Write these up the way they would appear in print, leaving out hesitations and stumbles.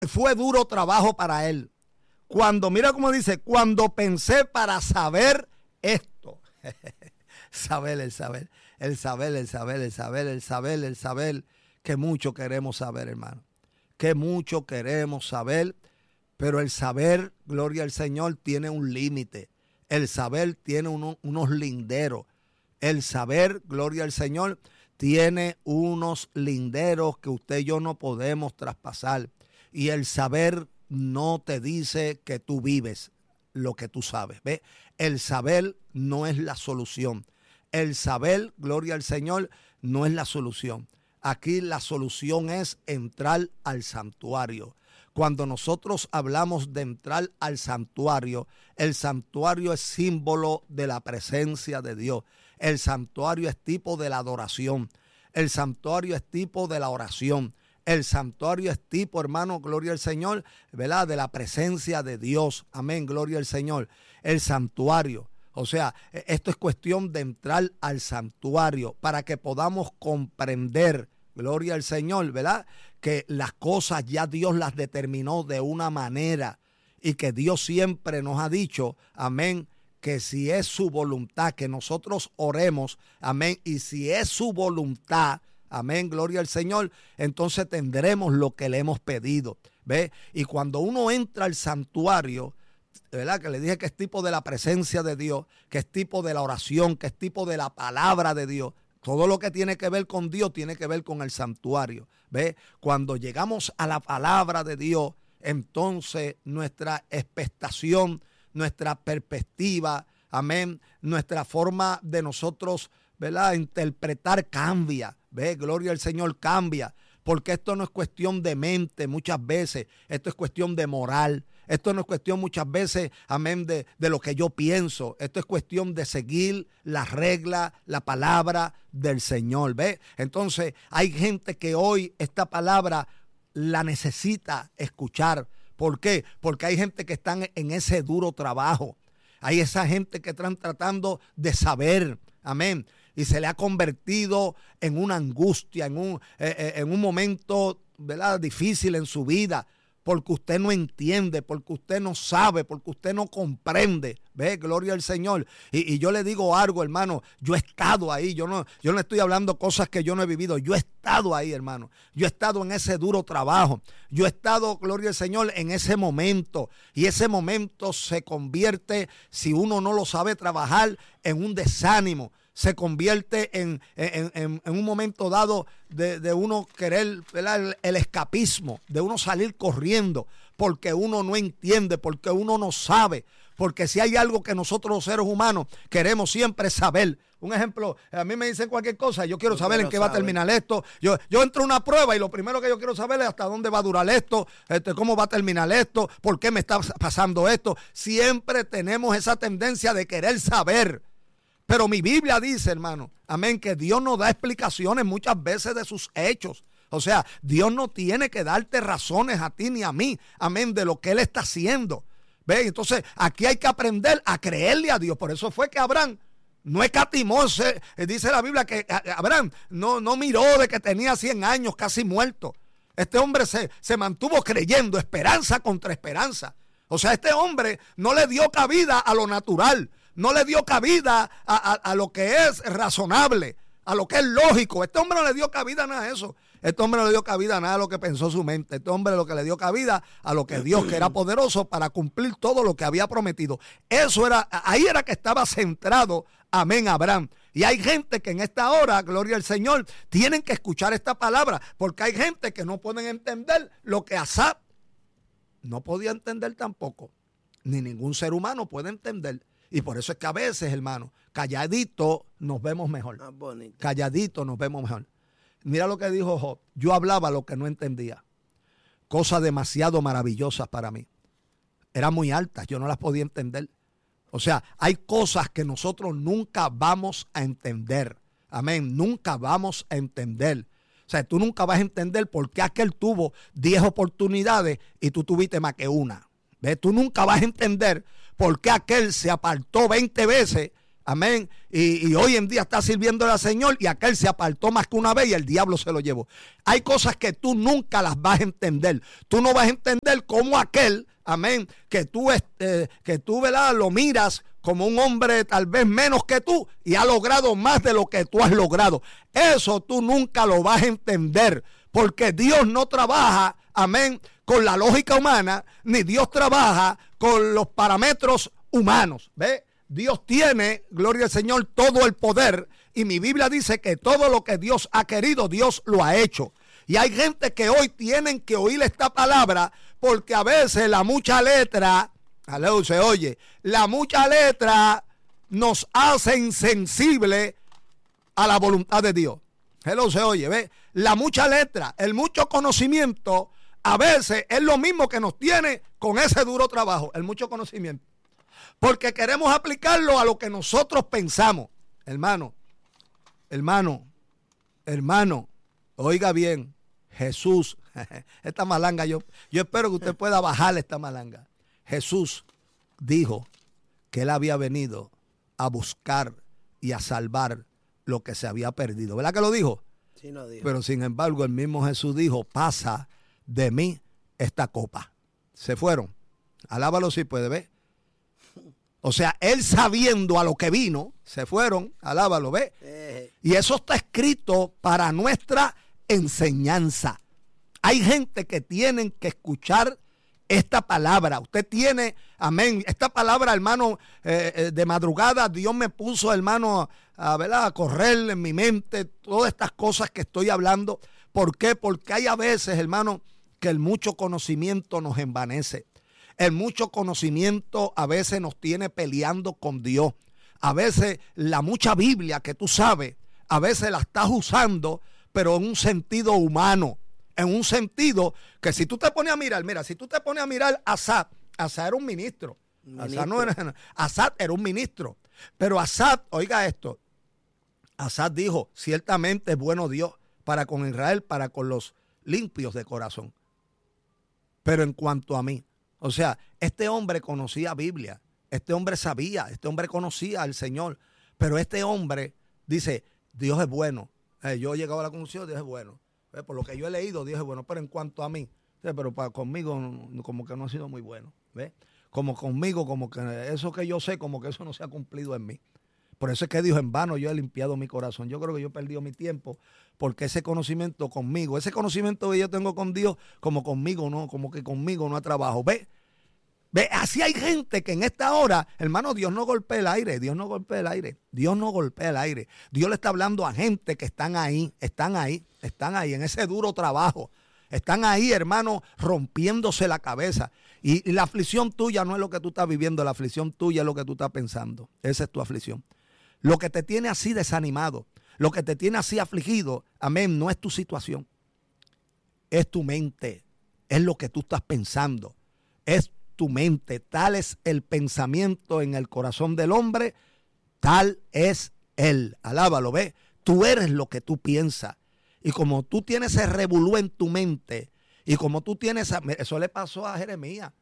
fue duro trabajo para él. Mira cómo dice, cuando pensé para saber esto. El saber, que mucho queremos saber, hermano. Que mucho queremos saber, pero el saber, gloria al Señor, tiene un límite. El saber tiene unos linderos. El saber, gloria al Señor, tiene unos linderos que usted y yo no podemos traspasar. Y el saber no te dice que tú vives lo que tú sabes. ¿Ve? El saber no es la solución. El saber, gloria al Señor, no es la solución. Aquí la solución es entrar al santuario. Cuando nosotros hablamos de entrar al santuario, el santuario es símbolo de la presencia de Dios. El santuario es tipo de la adoración. El santuario es tipo de la oración. El santuario es tipo, hermano, gloria al Señor, ¿verdad? De la presencia de Dios. Amén, gloria al Señor. El santuario. O sea, esto es cuestión de entrar al santuario para que podamos comprender, gloria al Señor, ¿verdad? Que las cosas ya Dios las determinó de una manera y que Dios siempre nos ha dicho, amén, que si es su voluntad, que nosotros oremos, amén, y si es su voluntad, amén, gloria al Señor, entonces tendremos lo que le hemos pedido, ¿ve? Y cuando uno entra al santuario, ¿verdad? Que le dije que es tipo de la presencia de Dios, que es tipo de la oración, que es tipo de la palabra de Dios. Todo lo que tiene que ver con Dios tiene que ver con el santuario. ¿Ve? Cuando llegamos a la palabra de Dios, entonces nuestra expectación, nuestra perspectiva, amén, nuestra forma de nosotros, ¿verdad?, interpretar cambia. ¿Ve? Gloria al Señor, cambia. Porque esto no es cuestión de mente muchas veces, esto es cuestión de moral. Esto no es cuestión muchas veces, amén, de lo que yo pienso. Esto es cuestión de seguir las reglas, la palabra del Señor. ¿Ve? Entonces hay gente que hoy esta palabra la necesita escuchar. ¿Por qué? Porque hay gente que están en ese duro trabajo. Hay esa gente que están tratando de saber. Amén. Y se le ha convertido en una angustia, en un momento, ¿verdad?, difícil en su vida. Porque usted no entiende, porque usted no sabe, porque usted no comprende. ¿Ve? Gloria al Señor. Y yo le digo algo, hermano. Yo he estado ahí. Yo no estoy hablando cosas que yo no he vivido. Yo he estado ahí, hermano. Yo he estado en ese duro trabajo. Yo he estado, gloria al Señor, en ese momento. Y ese momento se convierte, si uno no lo sabe trabajar, en un desánimo. Se convierte en un momento dado de uno querer, ¿verdad?, el escapismo, de uno salir corriendo, porque uno no entiende, porque uno no sabe, porque si hay algo que nosotros los seres humanos queremos siempre saber. Un ejemplo, a mí me dicen cualquier cosa, yo quiero saber en qué va a terminar esto. Yo entro a una prueba y lo primero que yo quiero saber es hasta dónde va a durar esto, cómo va a terminar esto, por qué me está pasando esto. Siempre tenemos esa tendencia de querer saber. Pero mi Biblia dice, hermano, amén, que Dios nos da explicaciones muchas veces de sus hechos. O sea, Dios no tiene que darte razones a ti ni a mí, amén, de lo que Él está haciendo. ¿Ve? Entonces, aquí hay que aprender a creerle a Dios. Por eso fue que Abraham no escatimó. Dice la Biblia que Abraham no miró de que tenía 100 años casi muerto. Este hombre se mantuvo creyendo, esperanza contra esperanza. O sea, este hombre no le dio cabida a lo natural. No le dio cabida a lo que es razonable, a lo que es lógico. Este hombre no le dio cabida a nada de eso. Este hombre no le dio cabida a nada de lo que pensó su mente. Este hombre lo que le dio cabida a lo que Dios, que era poderoso para cumplir todo lo que había prometido. Ahí era que estaba centrado, amén, Abraham. Y hay gente que en esta hora, gloria al Señor, tienen que escuchar esta palabra, porque hay gente que no pueden entender lo que Asaf no podía entender tampoco. Ni ningún ser humano puede entender. Y por eso es que a veces, hermano, calladito nos vemos mejor. Calladito nos vemos mejor. Mira lo que dijo Job. Yo hablaba lo que no entendía. Cosas demasiado maravillosas para mí. Eran muy altas, yo no las podía entender. O sea, hay cosas que nosotros nunca vamos a entender. Amén, nunca vamos a entender. O sea, tú nunca vas a entender por qué aquel tuvo 10 oportunidades y tú tuviste más que una. ¿Ves? Tú nunca vas a entender por qué aquel se apartó 20 veces, Amén. Y hoy en día está sirviendo al Señor y aquel se apartó más que una vez y el diablo se lo llevó. Hay cosas que tú nunca las vas a entender. Tú no vas a entender cómo aquel, amén, que tú, ¿verdad?, lo miras como un hombre tal vez menos que tú y ha logrado más de lo que tú has logrado. Eso tú nunca lo vas a entender, porque Dios no trabaja, amén, con la lógica humana, ni Dios trabaja con los parámetros humanos. ¿Ve? Dios tiene, gloria al Señor, todo el poder, y mi Biblia dice que todo lo que Dios ha querido, Dios lo ha hecho. Y hay gente que hoy tienen que oír esta palabra, porque a veces la mucha letra, aleluya, se oye, la mucha letra nos hace insensible a la voluntad de Dios. Hello, se oye, ¿ve? La mucha letra, el mucho conocimiento, a veces es lo mismo que nos tiene con ese duro trabajo, el mucho conocimiento. Porque queremos aplicarlo a lo que nosotros pensamos. Hermano, oiga bien, Jesús, esta malanga, yo espero que usted pueda bajarle esta malanga. Jesús dijo que él había venido a buscar y a salvar lo que se había perdido. ¿Verdad que lo dijo? Sí, no dijo. Pero sin embargo, el mismo Jesús dijo, pasa de mí esta copa. Se fueron. Alábalo si puede ver. O sea, él sabiendo a lo que vino, se fueron, alábalo, ¿ve? Y eso está escrito para nuestra enseñanza. Hay gente que tienen que escuchar esta palabra. Usted tiene, amén, esta palabra, hermano, de madrugada Dios me puso, hermano, ¿verdad?, a correr en mi mente todas estas cosas que estoy hablando. ¿Por qué? Porque hay a veces, hermano, que el mucho conocimiento nos envanece. El mucho conocimiento a veces nos tiene peleando con Dios. A veces la mucha Biblia que tú sabes, a veces la estás usando, pero en un sentido humano. En un sentido que si tú te pones a mirar, mira, si tú te pones a mirar a Asad era un ministro. Asad era un ministro. Pero Asad, oiga esto, Asad dijo, ciertamente es bueno Dios para con Israel, para con los limpios de corazón. Pero en cuanto a mí, o sea, este hombre conocía Biblia, este hombre sabía, este hombre conocía al Señor, pero este hombre dice, Dios es bueno. Yo he llegado a la conclusión, Dios es bueno. Por lo que yo he leído, Dios es bueno, pero en cuanto a mí, pero conmigo como que no ha sido muy bueno. ¿Ve? Como conmigo, como que eso que yo sé, como que eso no se ha cumplido en mí. Por eso es que dijo, en vano yo he limpiado mi corazón. Yo creo que yo he perdido mi tiempo porque ese conocimiento conmigo, ese conocimiento que yo tengo con Dios, como conmigo no, como que conmigo no ha trabajado. ¿Ve? Así hay gente que en esta hora, hermano, Dios no golpea el aire, Dios no golpea el aire, Dios no golpea el aire. Dios le está hablando a gente que están ahí en ese duro trabajo. Están ahí, hermano, rompiéndose la cabeza. Y la aflicción tuya no es lo que tú estás viviendo, la aflicción tuya es lo que tú estás pensando. Esa es tu aflicción. Lo que te tiene así desanimado, lo que te tiene así afligido, amén, no es tu situación. Es tu mente, es lo que tú estás pensando, es tu mente. Tal es el pensamiento en el corazón del hombre, tal es él. Alábalo, ve. Tú eres lo que tú piensas. Y como tú tienes ese revolú en tu mente, y como tú tienes, eso le pasó a Jeremías.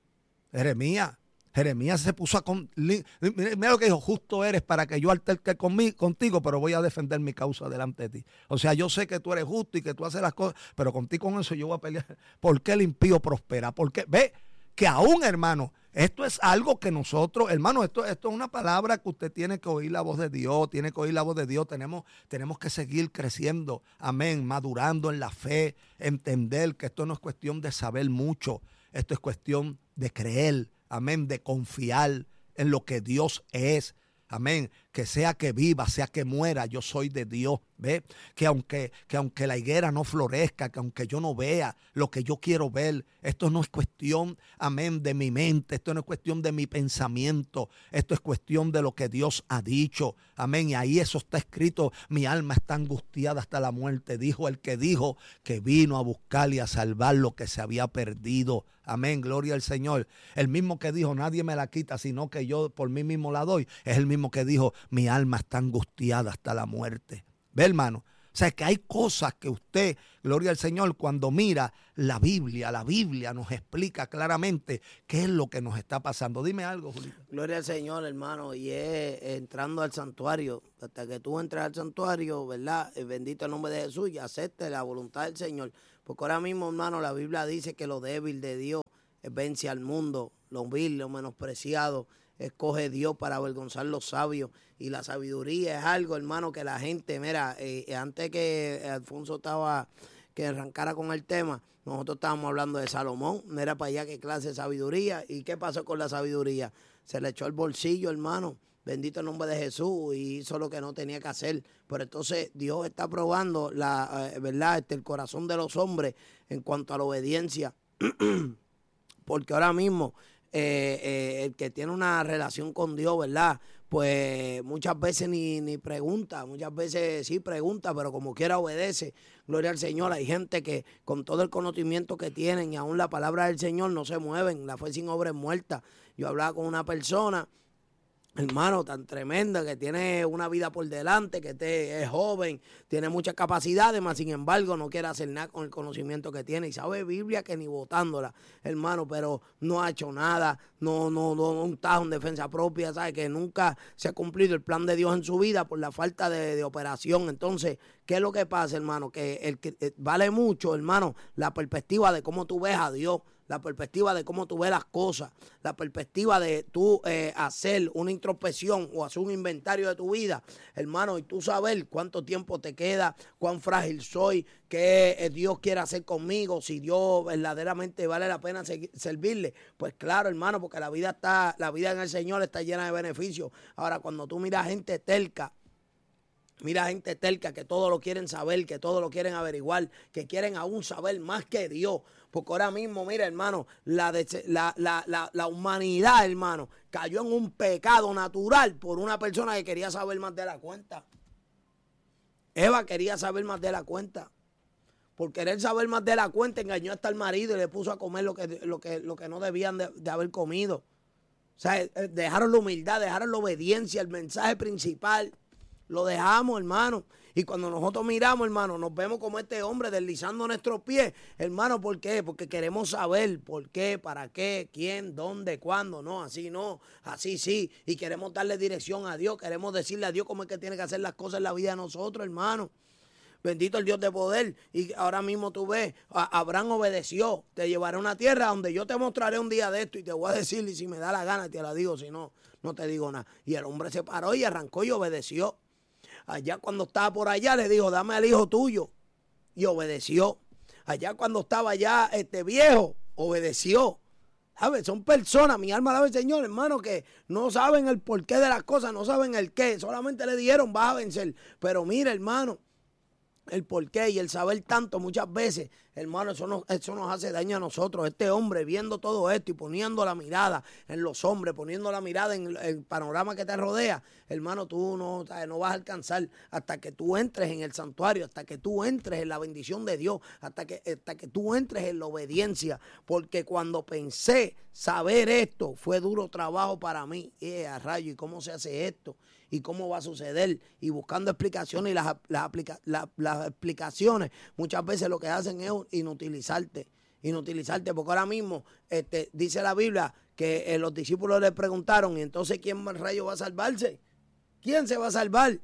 Jeremías se puso a... Mira lo que dijo, justo eres para que yo alterque contigo, pero voy a defender mi causa delante de ti. O sea, yo sé que tú eres justo y que tú haces las cosas, pero contigo con eso yo voy a pelear. ¿Por qué el impío prospera? Porque ve que aún, hermano, esto es algo que nosotros, hermano, esto es una palabra que usted tiene que oír la voz de Dios, tiene que oír la voz de Dios. Tenemos que seguir creciendo, amén, madurando en la fe, entender que esto no es cuestión de saber mucho, esto es cuestión de creer, amén, de confiar en lo que Dios es. Amén, que sea que viva, sea que muera, yo soy de Dios. ¿Ve? Que aunque la higuera no florezca, que aunque yo no vea lo que yo quiero ver, esto no es cuestión, amén, de mi mente, esto no es cuestión de mi pensamiento, esto es cuestión de lo que Dios ha dicho. Amén, y ahí eso está escrito, mi alma está angustiada hasta la muerte, dijo el que dijo que vino a buscar y a salvar lo que se había perdido. Amén, gloria al Señor. El mismo que dijo, nadie me la quita, sino que yo por mí mismo la doy, es el mismo que dijo, mi alma está angustiada hasta la muerte. Ve, hermano, O sea, que hay cosas que usted, gloria al Señor, cuando mira la Biblia nos explica claramente qué es lo que nos está pasando. Dime algo, Julito. Gloria al Señor, hermano, y es entrando al santuario. Hasta que tú entres al santuario, ¿verdad? Bendito el nombre de Jesús y acepte la voluntad del Señor. Porque ahora mismo, hermano, la Biblia dice que lo débil de Dios vence al mundo, lo vil, lo menospreciado, escoge Dios para avergonzar los sabios. Y la sabiduría es algo, hermano, que la gente, mira, antes que Alfonso que arrancara con el tema, nosotros estábamos hablando de Salomón, mira para allá qué clase de sabiduría. ¿Y qué pasó con la sabiduría? Se le echó al bolsillo, hermano, bendito el nombre de Jesús, y hizo lo que no tenía que hacer. Pero entonces Dios está probando ¿verdad? El corazón de los hombres en cuanto a la obediencia. Porque ahora mismo el que tiene una relación con Dios, ¿verdad? Pues muchas veces ni pregunta, muchas veces sí pregunta, pero como quiera obedece. Gloria al Señor. Hay gente que con todo el conocimiento que tienen y aún la palabra del Señor no se mueven. La fe sin obra es muerta. Yo hablaba con una persona, hermano, tan tremenda, que tiene una vida por delante, que es joven, tiene muchas capacidades, mas sin embargo no quiere hacer nada con el conocimiento que tiene y sabe Biblia que ni botándola, hermano, pero no ha hecho nada, no está en defensa propia, sabe que nunca se ha cumplido el plan de Dios en su vida por la falta de operación. Entonces, ¿qué es lo que pasa, hermano? Que vale mucho, hermano, la perspectiva de cómo tú ves a Dios, la perspectiva de cómo tú ves las cosas, la perspectiva de tú hacer una introspección o hacer un inventario de tu vida, hermano, y tú saber cuánto tiempo te queda, cuán frágil soy, qué Dios quiere hacer conmigo, si Dios verdaderamente vale la pena servirle. Pues claro, hermano, porque la vida en el Señor está llena de beneficios. Ahora, cuando tú miras gente terca, que todo lo quieren saber, que todo lo quieren averiguar, que quieren aún saber más que Dios. Porque ahora mismo, mira, hermano, la humanidad, hermano, cayó en un pecado natural por una persona que quería saber más de la cuenta. Eva quería saber más de la cuenta. Por querer saber más de la cuenta, engañó hasta al marido y le puso a comer lo que no debían de haber comido. O sea, dejaron la humildad, dejaron la obediencia, el mensaje principal. Lo dejamos, hermano. Y cuando nosotros miramos, hermano, nos vemos como este hombre deslizando nuestros pies. Hermano, ¿por qué? Porque queremos saber por qué, para qué, quién, dónde, cuándo. No, así sí. Y queremos darle dirección a Dios. Queremos decirle a Dios cómo es que tiene que hacer las cosas en la vida de nosotros, hermano. Bendito el Dios de poder. Y ahora mismo tú ves, Abraham obedeció. Te llevaré a una tierra donde yo te mostraré un día de esto y te voy a decir, y si me da la gana te la digo, si no, no te digo nada. Y el hombre se paró y arrancó y obedeció. Allá cuando estaba por allá le dijo, dame al hijo tuyo. Y obedeció. Allá cuando estaba ya viejo, obedeció. ¿Sabes? Son personas, mi alma alaba al Señor, hermano, que no saben el porqué de las cosas, no saben el qué. Solamente le dijeron, vas a vencer. Pero mira, hermano, el porqué y el saber tanto muchas veces, hermano, eso nos hace daño a nosotros. Este hombre viendo todo esto y poniendo la mirada en los hombres, poniendo la mirada en el panorama que te rodea, hermano, tú no vas a alcanzar hasta que tú entres en el santuario, hasta que tú entres en la bendición de Dios, hasta que tú entres en la obediencia. Porque cuando pensé saber esto, fue duro trabajo para mí. A rayo, ¿y cómo se hace esto? ¿Y cómo va a suceder? Y buscando explicaciones, y las explicaciones muchas veces lo que hacen es inutilizarte, porque ahora mismo dice la Biblia que los discípulos le preguntaron, ¿y entonces quién rayo va a salvarse? ¿Quién se va a salvar?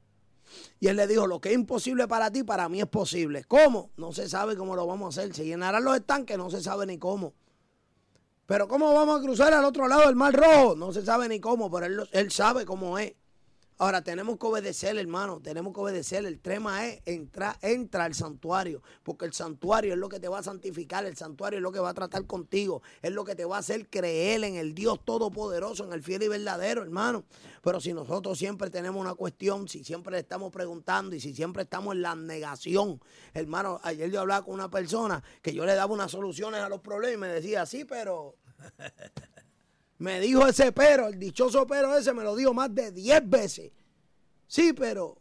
Y él le dijo, lo que es imposible para ti, para mí es posible. ¿Cómo? No se sabe cómo lo vamos a hacer. Se llenarán los estanques, no se sabe ni cómo. Pero ¿cómo vamos a cruzar al otro lado del Mar Rojo? No se sabe ni cómo, pero él sabe cómo es. Ahora, tenemos que obedecer, hermano, tenemos que obedecer. El tema es entra al santuario, porque el santuario es lo que te va a santificar, el santuario es lo que va a tratar contigo, es lo que te va a hacer creer en el Dios Todopoderoso, en el fiel y verdadero, hermano. Pero si nosotros siempre tenemos una cuestión, si siempre le estamos preguntando y si siempre estamos en la negación, hermano, ayer yo hablaba con una persona que yo le daba unas soluciones a los problemas y me decía, sí, pero... Me dijo ese pero, el dichoso pero ese me lo dijo más de 10 veces. Sí, pero,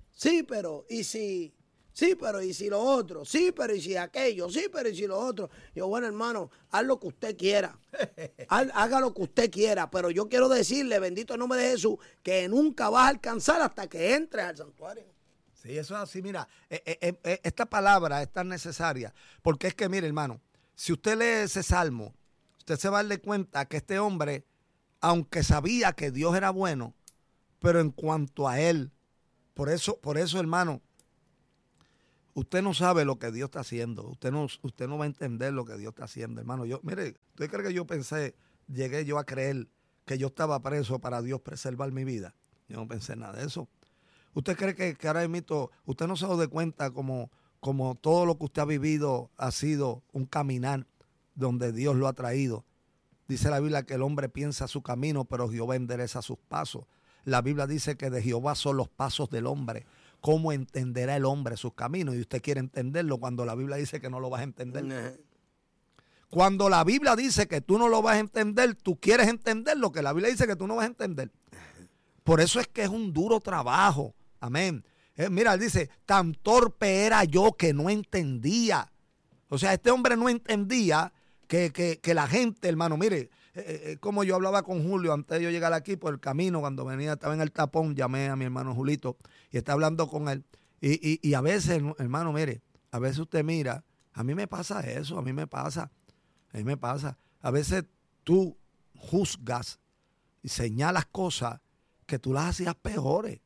y si lo otro, sí, pero y si aquello, sí, pero y si lo otro. Yo, bueno, hermano, haz lo que usted quiera, haga lo que usted quiera, pero yo quiero decirle, bendito el nombre de Jesús, que nunca vas a alcanzar hasta que entres al santuario. Sí, eso es así, mira, esta palabra es tan necesaria, porque es que, mire, hermano, si usted lee ese salmo, usted se va a dar cuenta que este hombre, aunque sabía que Dios era bueno, pero en cuanto a él, por eso, hermano, usted no sabe lo que Dios está haciendo, usted no va a entender lo que Dios está haciendo, hermano. Mire, ¿usted cree que yo llegué yo a creer que yo estaba preso para Dios preservar mi vida? Yo no pensé nada de eso. ¿Usted cree que ahora mismo usted no se da cuenta como todo lo que usted ha vivido ha sido un caminar donde Dios lo ha traído? Dice la Biblia que el hombre piensa su camino, pero Jehová endereza sus pasos. La Biblia dice que de Jehová son los pasos del hombre. ¿Cómo entenderá el hombre sus caminos? Y usted quiere entenderlo cuando la Biblia dice que no lo vas a entender. Cuando la Biblia dice que tú no lo vas a entender, tú quieres entender lo que la Biblia dice que tú no vas a entender. Por eso es que es un duro trabajo. Amén. Mira, él dice, tan torpe era yo que no entendía. O sea, este hombre no entendía que la gente, hermano, mire, como yo hablaba con Julio antes de yo llegar aquí por el camino, cuando venía, estaba en el tapón, llamé a mi hermano Julito y estaba hablando con él. Y a veces, hermano, mire, a veces usted mira, a mí me pasa eso, a mí me pasa. A veces tú juzgas y señalas cosas que tú las hacías peores.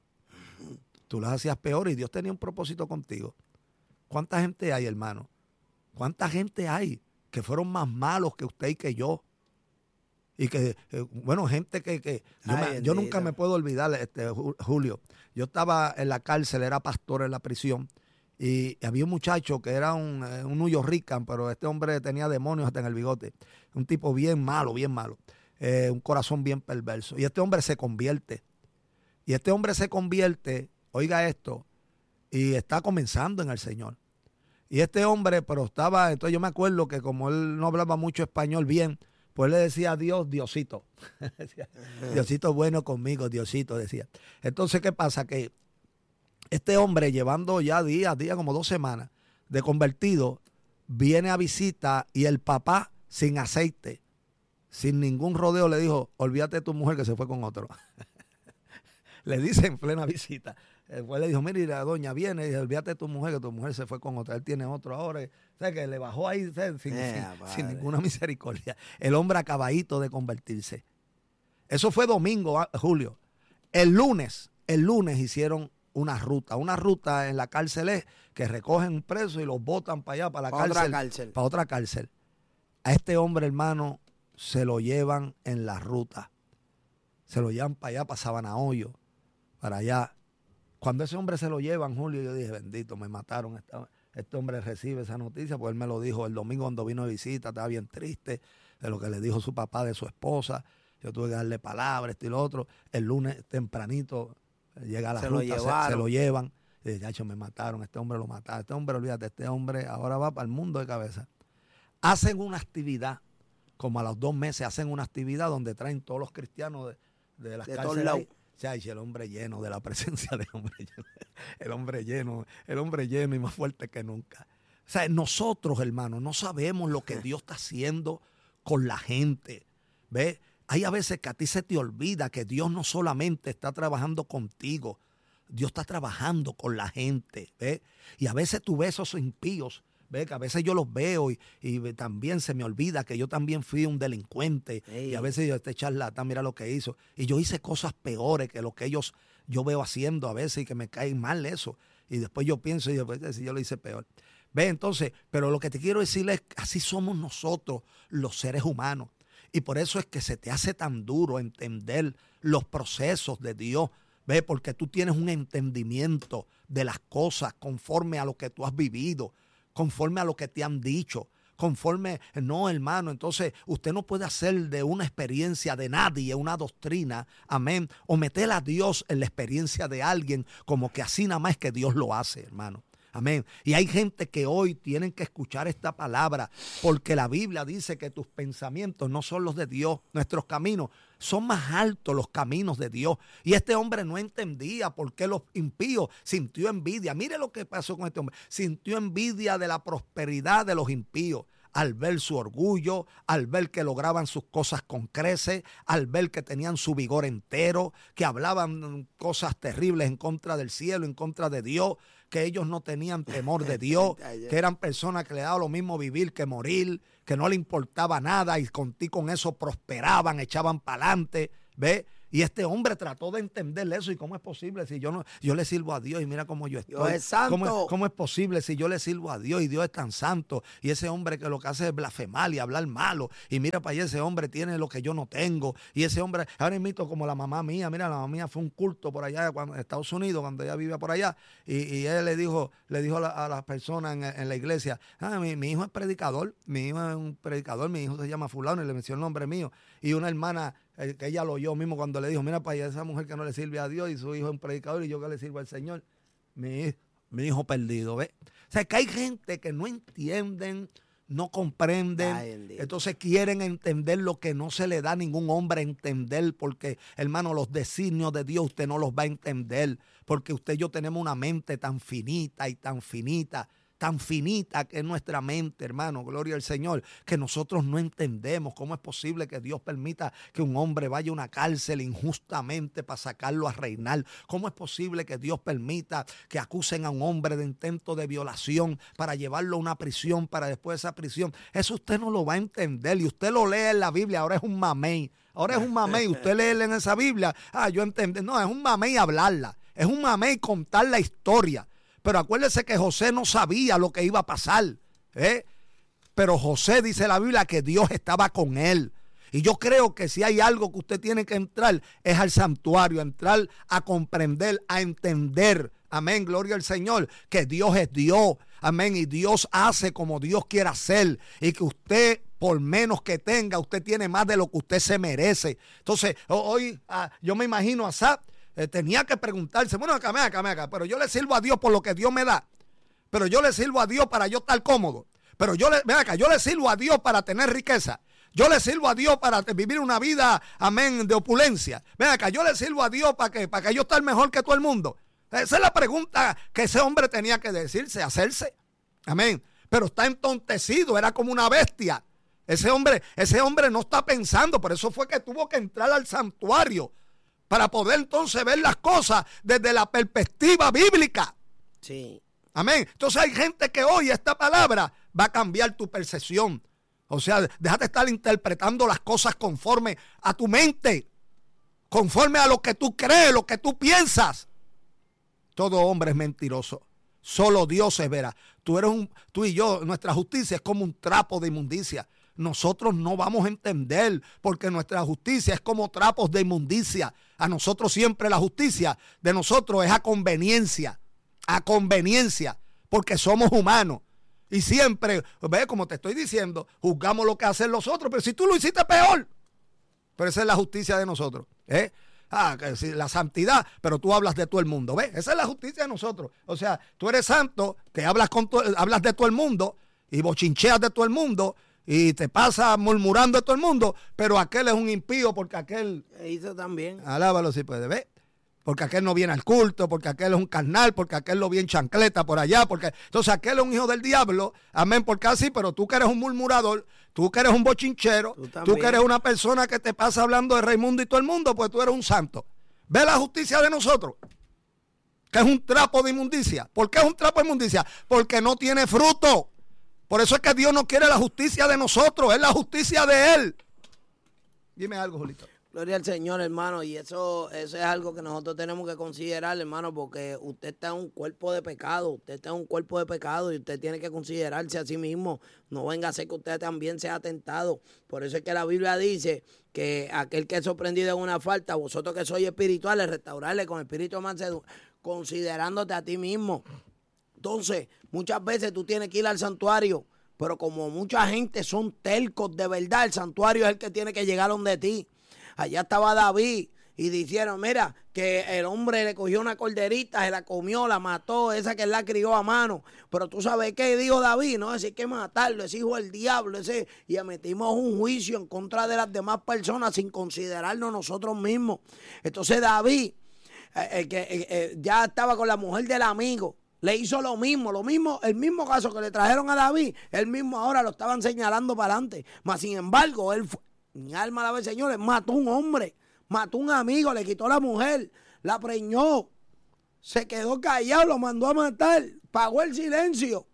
Y Dios tenía un propósito contigo. ¿Cuánta gente hay, hermano? ¿Cuánta gente hay que fueron más malos que usted y que yo? Y que, bueno, gente que yo nunca me puedo olvidar, Julio. Yo estaba en la cárcel, era pastor en la prisión, y había un muchacho que era un New Yorker, pero este hombre tenía demonios hasta en el bigote. Un tipo bien malo, un corazón bien perverso. Y este hombre se convierte. Oiga esto, y está comenzando en el Señor. Y este hombre, pero entonces yo me acuerdo que como él no hablaba mucho español bien, pues le decía a Dios, Diosito. Diosito bueno conmigo, Diosito, decía. Entonces, ¿qué pasa? Que este hombre, llevando ya días, como 2 semanas de convertido, viene a visita y el papá, sin aceite, sin ningún rodeo, le dijo, olvídate de tu mujer que se fue con otro. Le dice en plena visita. Después le dijo, mira, doña viene y dice, olvídate de tu mujer, que tu mujer se fue con otra. Él tiene otro ahora. O sea, que le bajó ahí sin ninguna misericordia. El hombre acabadito de convertirse. Eso fue domingo, Julio. El lunes hicieron una ruta en la cárcel es que recogen presos y los botan para allá, para la cárcel. Para otra cárcel. A este hombre, hermano, se lo llevan en la ruta. Se lo llevan para allá, para Sabana Hoyo, para allá. Cuando ese hombre se lo llevan, Julio, yo dije, bendito, me mataron. Este hombre recibe esa noticia, pues él me lo dijo el domingo cuando vino de visita, estaba bien triste de lo que le dijo su papá de su esposa. Yo tuve que darle palabras, esto y lo otro. El lunes tempranito llega a la ruta, se lo llevan. Y dice, chacho, me mataron, este hombre lo mataron. Este hombre, olvídate, este hombre ahora va para el mundo de cabeza. Hacen una actividad, como a los 2 meses hacen una actividad donde traen todos los cristianos de las cárceles. O sea, el hombre lleno de la presencia del hombre lleno. El hombre lleno y más fuerte que nunca. O sea, nosotros, hermanos, no sabemos lo que Dios está haciendo con la gente. ¿Ves? Hay a veces que a ti se te olvida que Dios no solamente está trabajando contigo, Dios está trabajando con la gente. ¿Ves? Y a veces tú ves esos impíos. ¿Ve? Que a veces yo los veo y también se me olvida que yo también fui un delincuente. Ey. Y a veces yo, este charlatán, mira lo que hizo. Y yo hice cosas peores que lo que yo veo haciendo a veces y que me cae mal eso. Y después yo pienso y después yo lo hice peor. Ve, entonces, pero lo que te quiero decir es que así somos nosotros los seres humanos. Y por eso es que se te hace tan duro entender los procesos de Dios. Ve, porque tú tienes un entendimiento de las cosas conforme a lo que tú has vivido, conforme a lo que te han dicho, no, hermano, entonces usted no puede hacer de una experiencia de nadie una doctrina, amén, o meter a Dios en la experiencia de alguien como que así nada más es que Dios lo hace, hermano. Amén. Y hay gente que hoy tienen que escuchar esta palabra porque la Biblia dice que tus pensamientos no son los de Dios. Nuestros caminos son más altos, los caminos de Dios. Y este hombre no entendía por qué los impíos sintió envidia. Mire lo que pasó con este hombre. Sintió envidia de la prosperidad de los impíos. al ver su orgullo, al ver que lograban sus cosas con creces, al ver que tenían su vigor entero, que hablaban cosas terribles en contra del cielo, en contra de Dios, que ellos no tenían temor de Dios, que eran personas que le daba lo mismo vivir que morir, que no le importaba nada y con eso prosperaban, echaban para adelante, ¿ves? Y este hombre trató de entender eso. ¿Y cómo es posible si yo le sirvo a Dios y mira cómo yo estoy? Dios es santo. ¿Cómo es posible si yo le sirvo a Dios y Dios es tan santo? Y ese hombre que lo que hace es blasfemar y hablar malo. Y mira para allá, ese hombre tiene lo que yo no tengo. Y ese hombre, ahora mismo como la mamá mía, mira, la mamá mía fue un culto por allá en Estados Unidos, cuando ella vivía por allá. Y él le dijo a las personas en la iglesia, mi hijo es predicador, mi hijo es un predicador, mi hijo se llama fulano y le mencionó el nombre mío. Y una hermana, que ella lo oyó mismo cuando le dijo, mira para allá, esa mujer que no le sirve a Dios y su hijo es un predicador y yo que le sirvo al Señor, mi hijo perdido, ¿ves? O sea, que hay gente que no entienden, no comprenden, entonces quieren entender lo que no se le da a ningún hombre a entender, porque, hermano, los designios de Dios usted no los va a entender, porque usted y yo tenemos una mente tan finita que es nuestra mente, hermano, gloria al Señor, que nosotros no entendemos cómo es posible que Dios permita que un hombre vaya a una cárcel injustamente para sacarlo a reinar. ¿Cómo es posible que Dios permita que acusen a un hombre de intento de violación para llevarlo a una prisión, para después de esa prisión? Eso usted no lo va a entender y usted lo lee en la Biblia, ahora es un mamey. Ahora es un mamey, usted lee en esa Biblia, yo entendí, no, es un mamey hablarla, es un mamey contar la historia. Pero acuérdese que José no sabía lo que iba a pasar, ¿eh? Pero José, dice la Biblia, que Dios estaba con él. Y yo creo que si hay algo que usted tiene que entrar, es al santuario, entrar a comprender, a entender, amén, gloria al Señor, que Dios es Dios, amén, y Dios hace como Dios quiere hacer, y que usted, por menos que tenga, usted tiene más de lo que usted se merece. Entonces, hoy yo me imagino a Asaf, tenía que preguntarse, bueno, acá, pero yo le sirvo a Dios por lo que Dios me da, pero yo le sirvo a Dios para yo estar cómodo, pero yo le sirvo a Dios para tener riqueza, yo le sirvo a Dios para vivir una vida, amén, de opulencia, ven acá, yo le sirvo a Dios para que yo estar mejor que todo el mundo. Esa es la pregunta que ese hombre tenía que hacerse, amén, pero está entontecido, era como una bestia. Ese hombre no está pensando, por eso fue que tuvo que entrar al santuario, para poder entonces ver las cosas desde la perspectiva bíblica. Sí. Amén. Entonces hay gente que oye esta palabra, va a cambiar tu percepción. O sea, déjate estar interpretando las cosas conforme a tu mente, conforme a lo que tú crees, lo que tú piensas. Todo hombre es mentiroso. Solo Dios es veraz. Tú y yo, nuestra justicia es como un trapo de inmundicia. Nosotros no vamos a entender porque nuestra justicia es como trapos de inmundicia. A nosotros siempre la justicia de nosotros es a conveniencia, porque somos humanos. Y siempre, ve, como te estoy diciendo, juzgamos lo que hacen los otros, pero si tú lo hiciste peor. Pero esa es la justicia de nosotros, ¿eh? La santidad, pero tú hablas de todo el mundo, ¿ves? Esa es la justicia de nosotros. O sea, tú eres santo, que hablas de todo el mundo y bochincheas de todo el mundo y te pasas murmurando de todo el mundo, pero aquel es un impío porque aquel hizo también. Alábalo si puede, ¿ves? Porque aquel no viene al culto, porque aquel es un carnal, porque aquel lo viene en chancleta por allá, entonces aquel es un hijo del diablo, amén, porque así, pero tú que eres un murmurador, tú que eres un bochinchero, tú que eres una persona que te pasa hablando de Raimundo y todo el mundo, pues tú eres un santo. Ve la justicia de nosotros, que es un trapo de inmundicia. ¿Por qué es un trapo de inmundicia? Porque no tiene fruto. Por eso es que Dios no quiere la justicia de nosotros, es la justicia de Él. Dime algo, Julito. Gloria al Señor, hermano, y eso es algo que nosotros tenemos que considerar, hermano, porque usted está en un cuerpo de pecado, y usted tiene que considerarse a sí mismo. No venga a ser que usted también sea tentado. Por eso es que la Biblia dice que aquel que es sorprendido en una falta, vosotros que sois espirituales, restaurarle con espíritu de mansedumbre, considerándote a ti mismo. Entonces, muchas veces tú tienes que ir al santuario, pero como mucha gente son tercos de verdad, el santuario es el que tiene que llegar donde ti. Allá estaba David y dijeron, mira, que el hombre le cogió una corderita, se la comió, la mató, esa que él la crió a mano. Pero tú sabes qué dijo David, no, ese hay que matarlo, ese hijo del diablo, y metimos un juicio en contra de las demás personas sin considerarnos nosotros mismos. Entonces David, ya estaba con la mujer del amigo, Le hizo lo mismo, el mismo caso que le trajeron a David, él mismo ahora lo estaban señalando para adelante. Mas sin embargo, mi alma alaba al Señor, él mató a un hombre, mató a un amigo, le quitó la mujer, la preñó, se quedó callado, lo mandó a matar, pagó el silencio.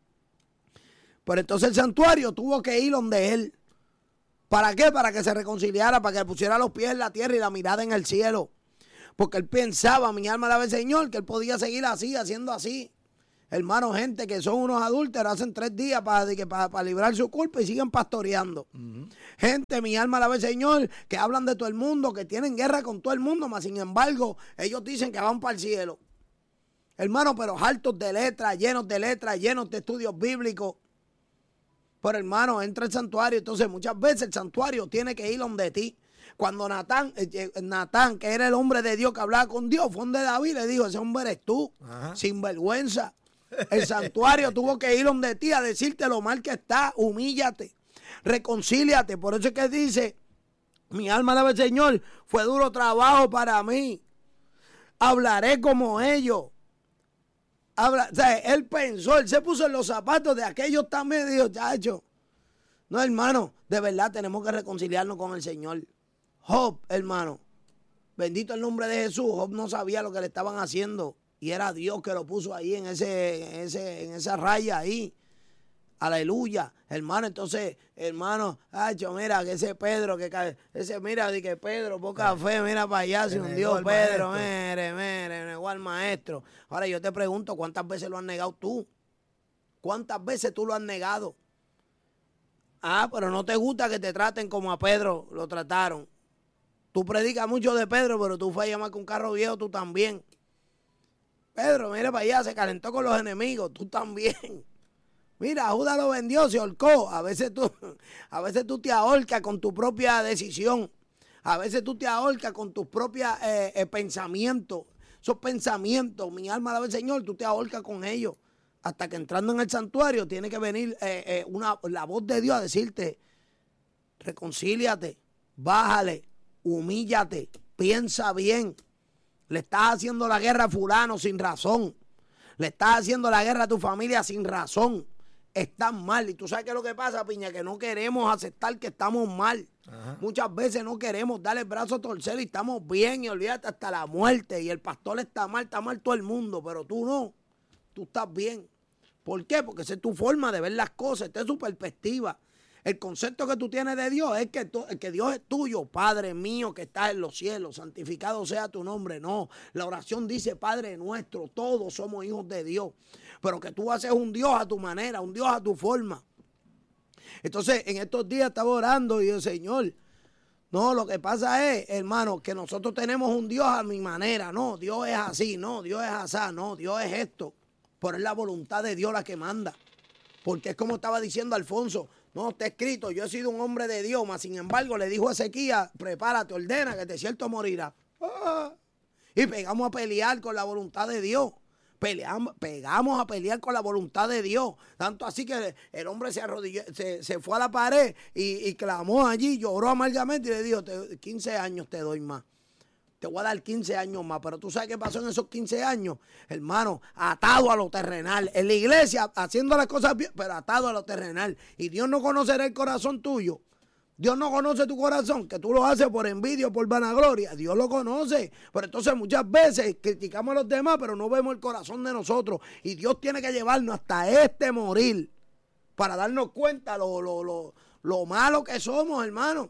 Pero entonces el santuario tuvo que ir donde él. ¿Para qué? Para que se reconciliara, para que pusiera los pies en la tierra y la mirada en el cielo. Porque él pensaba, mi alma alaba al Señor, que él podía seguir así, haciendo así. Hermano, gente que son unos adúlteros, hacen 3 días para librar su culpa y siguen pastoreando. Gente, mi alma alaba al Señor, que hablan de todo el mundo, que tienen guerra con todo el mundo, mas sin embargo, ellos dicen que van para el cielo. Hermano, pero hartos de letras, llenos de estudios bíblicos. Pero hermano, entra al santuario, entonces muchas veces el santuario tiene que ir donde ti. Cuando Natán, que era el hombre de Dios que hablaba con Dios, fue donde David le dijo, ese hombre eres tú, sin vergüenza. El santuario tuvo que ir donde ti a decirte lo mal que está, humíllate, reconcíliate. Por eso es que dice, mi alma alaba al Señor, fue duro trabajo para mí. Hablaré como ellos. O sea, él pensó, él se puso en los zapatos de aquellos también y dijo, chacho, no hermano, de verdad tenemos que reconciliarnos con el Señor. Job, hermano, bendito el nombre de Jesús, Job no sabía lo que le estaban haciendo y era Dios que lo puso ahí en esa raya ahí. Aleluya, hermano. Entonces, hermano, mira, que ese Pedro, mira, di que Pedro, poca fe, mira para allá, se hundió Pedro, mire, negó al maestro. Ahora yo te pregunto, ¿cuántas veces lo has negado tú? ¿Cuántas veces tú lo has negado? Pero no te gusta que te traten como a Pedro lo trataron. Tú predicas mucho de Pedro, pero tú fuiste a llamar con un carro viejo, tú también. Pedro, mira para allá, se calentó con los enemigos, tú también. Mira, Judas lo vendió, se ahorcó. A veces tú te ahorcas con tu propia decisión. A veces tú te ahorcas con tus propios pensamientos. Esos pensamientos, mi alma alaba al Señor, tú te ahorcas con ellos. Hasta que entrando en el santuario tiene que venir la voz de Dios a decirte, reconcíliate, bájale, humíllate, piensa bien. Le estás haciendo la guerra a fulano sin razón. Le estás haciendo la guerra a tu familia sin razón. Están mal. Y tú sabes qué es lo que pasa, Piña, que no queremos aceptar que estamos mal. Muchas veces no queremos darle el brazo a torcer y estamos bien y olvídate hasta la muerte. Y el pastor está mal todo el mundo, pero tú no. Tú estás bien. ¿Por qué? Porque esa es tu forma de ver las cosas, esta es tu perspectiva. El concepto que tú tienes de Dios es que Dios es tuyo, Padre mío que estás en los cielos, santificado sea tu nombre. No, la oración dice Padre nuestro, todos somos hijos de Dios, pero que tú haces un Dios a tu manera, un Dios a tu forma. Entonces, en estos días estaba orando y yo, Señor, no, lo que pasa es, hermano, que nosotros tenemos un Dios a mi manera. No, Dios es así, no, Dios es así, no, Dios es esto. Pero es la voluntad de Dios la que manda. Porque es como estaba diciendo Alfonso, no, está escrito, yo he sido un hombre de Dios, mas sin embargo le dijo a Ezequías, prepárate, ordena, que de cierto morirá. Y pegamos a pelear con la voluntad de Dios. Pegamos a pelear con la voluntad de Dios. Tanto así que el hombre se arrodilló, se fue a la pared y clamó allí, lloró amargamente y le dijo, 15 años te doy más. Te voy a dar 15 años más, pero tú sabes qué pasó en esos 15 años, hermano, atado a lo terrenal, en la iglesia haciendo las cosas bien, pero atado a lo terrenal. Y Dios no conocerá el corazón tuyo. Dios no conoce tu corazón, que tú lo haces por envidia o por vanagloria. Dios lo conoce. Pero entonces muchas veces criticamos a los demás, pero no vemos el corazón de nosotros. Y Dios tiene que llevarnos hasta morir para darnos cuenta lo malo que somos, hermano.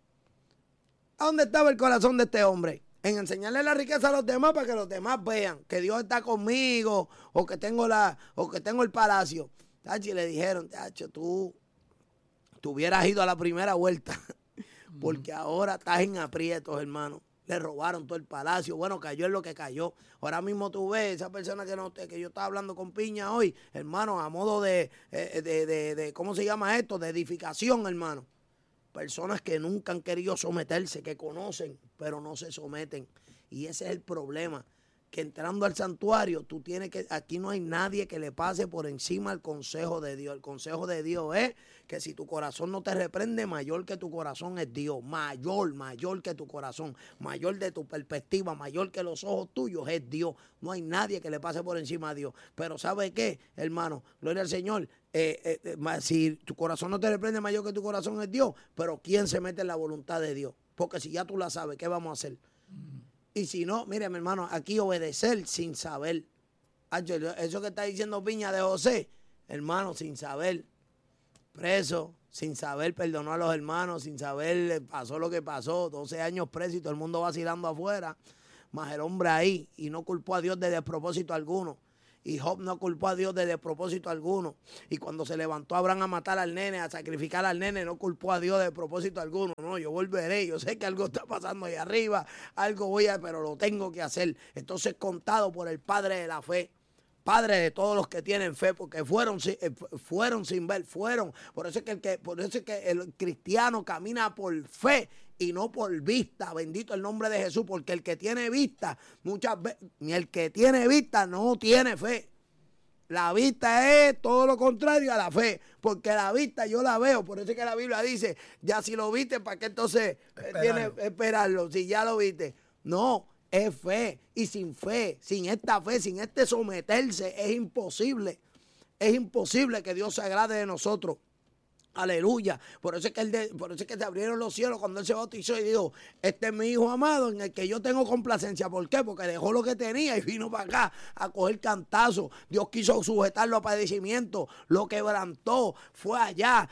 ¿A dónde estaba el corazón de este hombre? En enseñarle la riqueza a los demás para que los demás vean que Dios está conmigo o que tengo el palacio. Tachi, le dijeron, Tacho, tú hubieras ido a la primera vuelta porque ahora estás en aprietos, hermano. Le robaron todo el palacio. Bueno, cayó en lo que cayó. Ahora mismo tú ves esa persona que yo estaba hablando con Piña hoy, hermano, a modo de ¿cómo se llama esto? De edificación, hermano. Personas que nunca han querido someterse, que conocen, pero no se someten. Y ese es el problema, que entrando al santuario, tú tienes que, aquí no hay nadie que le pase por encima al consejo de Dios. El consejo de Dios es que si tu corazón no te reprende, mayor que tu corazón es Dios. Mayor que tu corazón, mayor de tu perspectiva, mayor que los ojos tuyos es Dios. No hay nadie que le pase por encima a Dios. Pero ¿sabe qué, hermano? Gloria al Señor. Si tu corazón no te reprende, mayor que tu corazón es Dios. Pero ¿quién se mete en la voluntad de Dios? Porque si ya tú la sabes, ¿qué vamos a hacer? Y si no, mire, mi hermano, aquí obedecer sin saber. Eso que está diciendo Piña de José, hermano, sin saber, preso, sin saber, perdonó a los hermanos, sin saber, pasó lo que pasó, 12 años preso y todo el mundo vacilando afuera, más el hombre ahí, y no culpó a Dios de despropósito alguno. Y Job no culpó a Dios de despropósito alguno. Y cuando se levantó Abraham a matar al nene, a sacrificar al nene, no culpó a Dios de propósito alguno. No, yo volveré, yo sé que algo está pasando ahí arriba, algo pero lo tengo que hacer. Entonces, contado por el Padre de la fe, Padre de todos los que tienen fe, porque fueron sin ver, fueron. Por eso es que el cristiano camina por fe y no por vista. Bendito el nombre de Jesús, porque el que tiene vista, muchas veces, ni el que tiene vista no tiene fe. La vista es todo lo contrario a la fe, porque la vista yo la veo. Por eso es que la Biblia dice, ya si lo viste, ¿para qué entonces tienes que esperarlo? Si ya lo viste. No, es fe. Y sin fe, sin esta fe, sin este someterse, es imposible. Es imposible que Dios se agrade de nosotros. Aleluya. Por eso es que se abrieron los cielos cuando Él se bautizó y dijo, este es mi Hijo amado en el que yo tengo complacencia. ¿Por qué? Porque dejó lo que tenía y vino para acá a coger cantazo. Dios quiso sujetarlo a padecimiento, lo quebrantó, fue allá,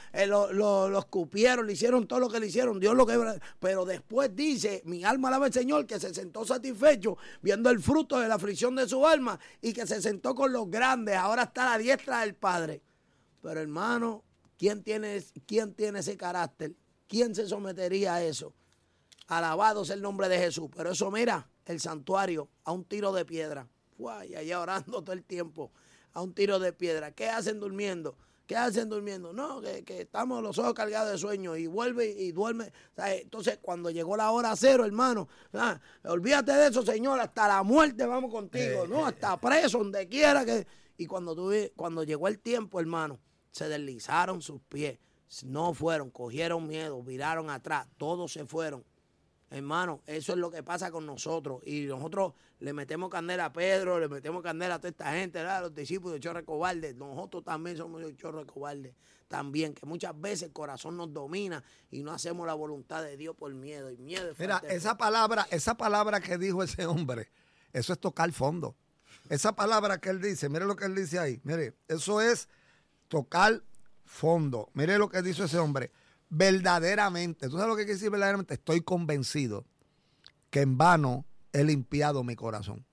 lo escupieron, le hicieron todo lo que le hicieron. Dios lo quebrantó. Pero después dice, mi alma alaba al Señor, que se sentó satisfecho viendo el fruto de la aflicción de su alma y que se sentó con los grandes. Ahora está a la diestra del Padre. Pero hermano, ¿quién tiene ese carácter? ¿Quién se sometería a eso? Alabado sea el nombre de Jesús. Pero eso, mira, el santuario a un tiro de piedra. Y allá orando todo el tiempo a un tiro de piedra. ¿Qué hacen durmiendo? ¿Qué hacen durmiendo? No, que estamos los ojos cargados de sueño y vuelve y duerme. O sea, entonces, cuando llegó la hora cero, hermano, olvídate de eso, Señor, hasta la muerte vamos contigo. No, hasta preso, donde quiera que... Y cuando llegó el tiempo, hermano, se deslizaron sus pies, no fueron, cogieron miedo, viraron atrás, todos se fueron. Hermano, eso es lo que pasa con nosotros. Y nosotros le metemos candela a Pedro, le metemos candela a toda esta gente, ¿verdad? Los discípulos de Chorre Cobarde. Nosotros también somos de Chorre Cobarde. También, que muchas veces el corazón nos domina y no hacemos la voluntad de Dios por miedo. Y miedo es Mira, esa palabra que dijo ese hombre, eso es tocar fondo. Esa palabra que él dice, mire lo que él dice ahí. Mire, eso es tocar fondo. Mire lo que dice ese hombre. Verdaderamente, ¿tú sabes lo que quiere decir verdaderamente? Estoy convencido que en vano he limpiado mi corazón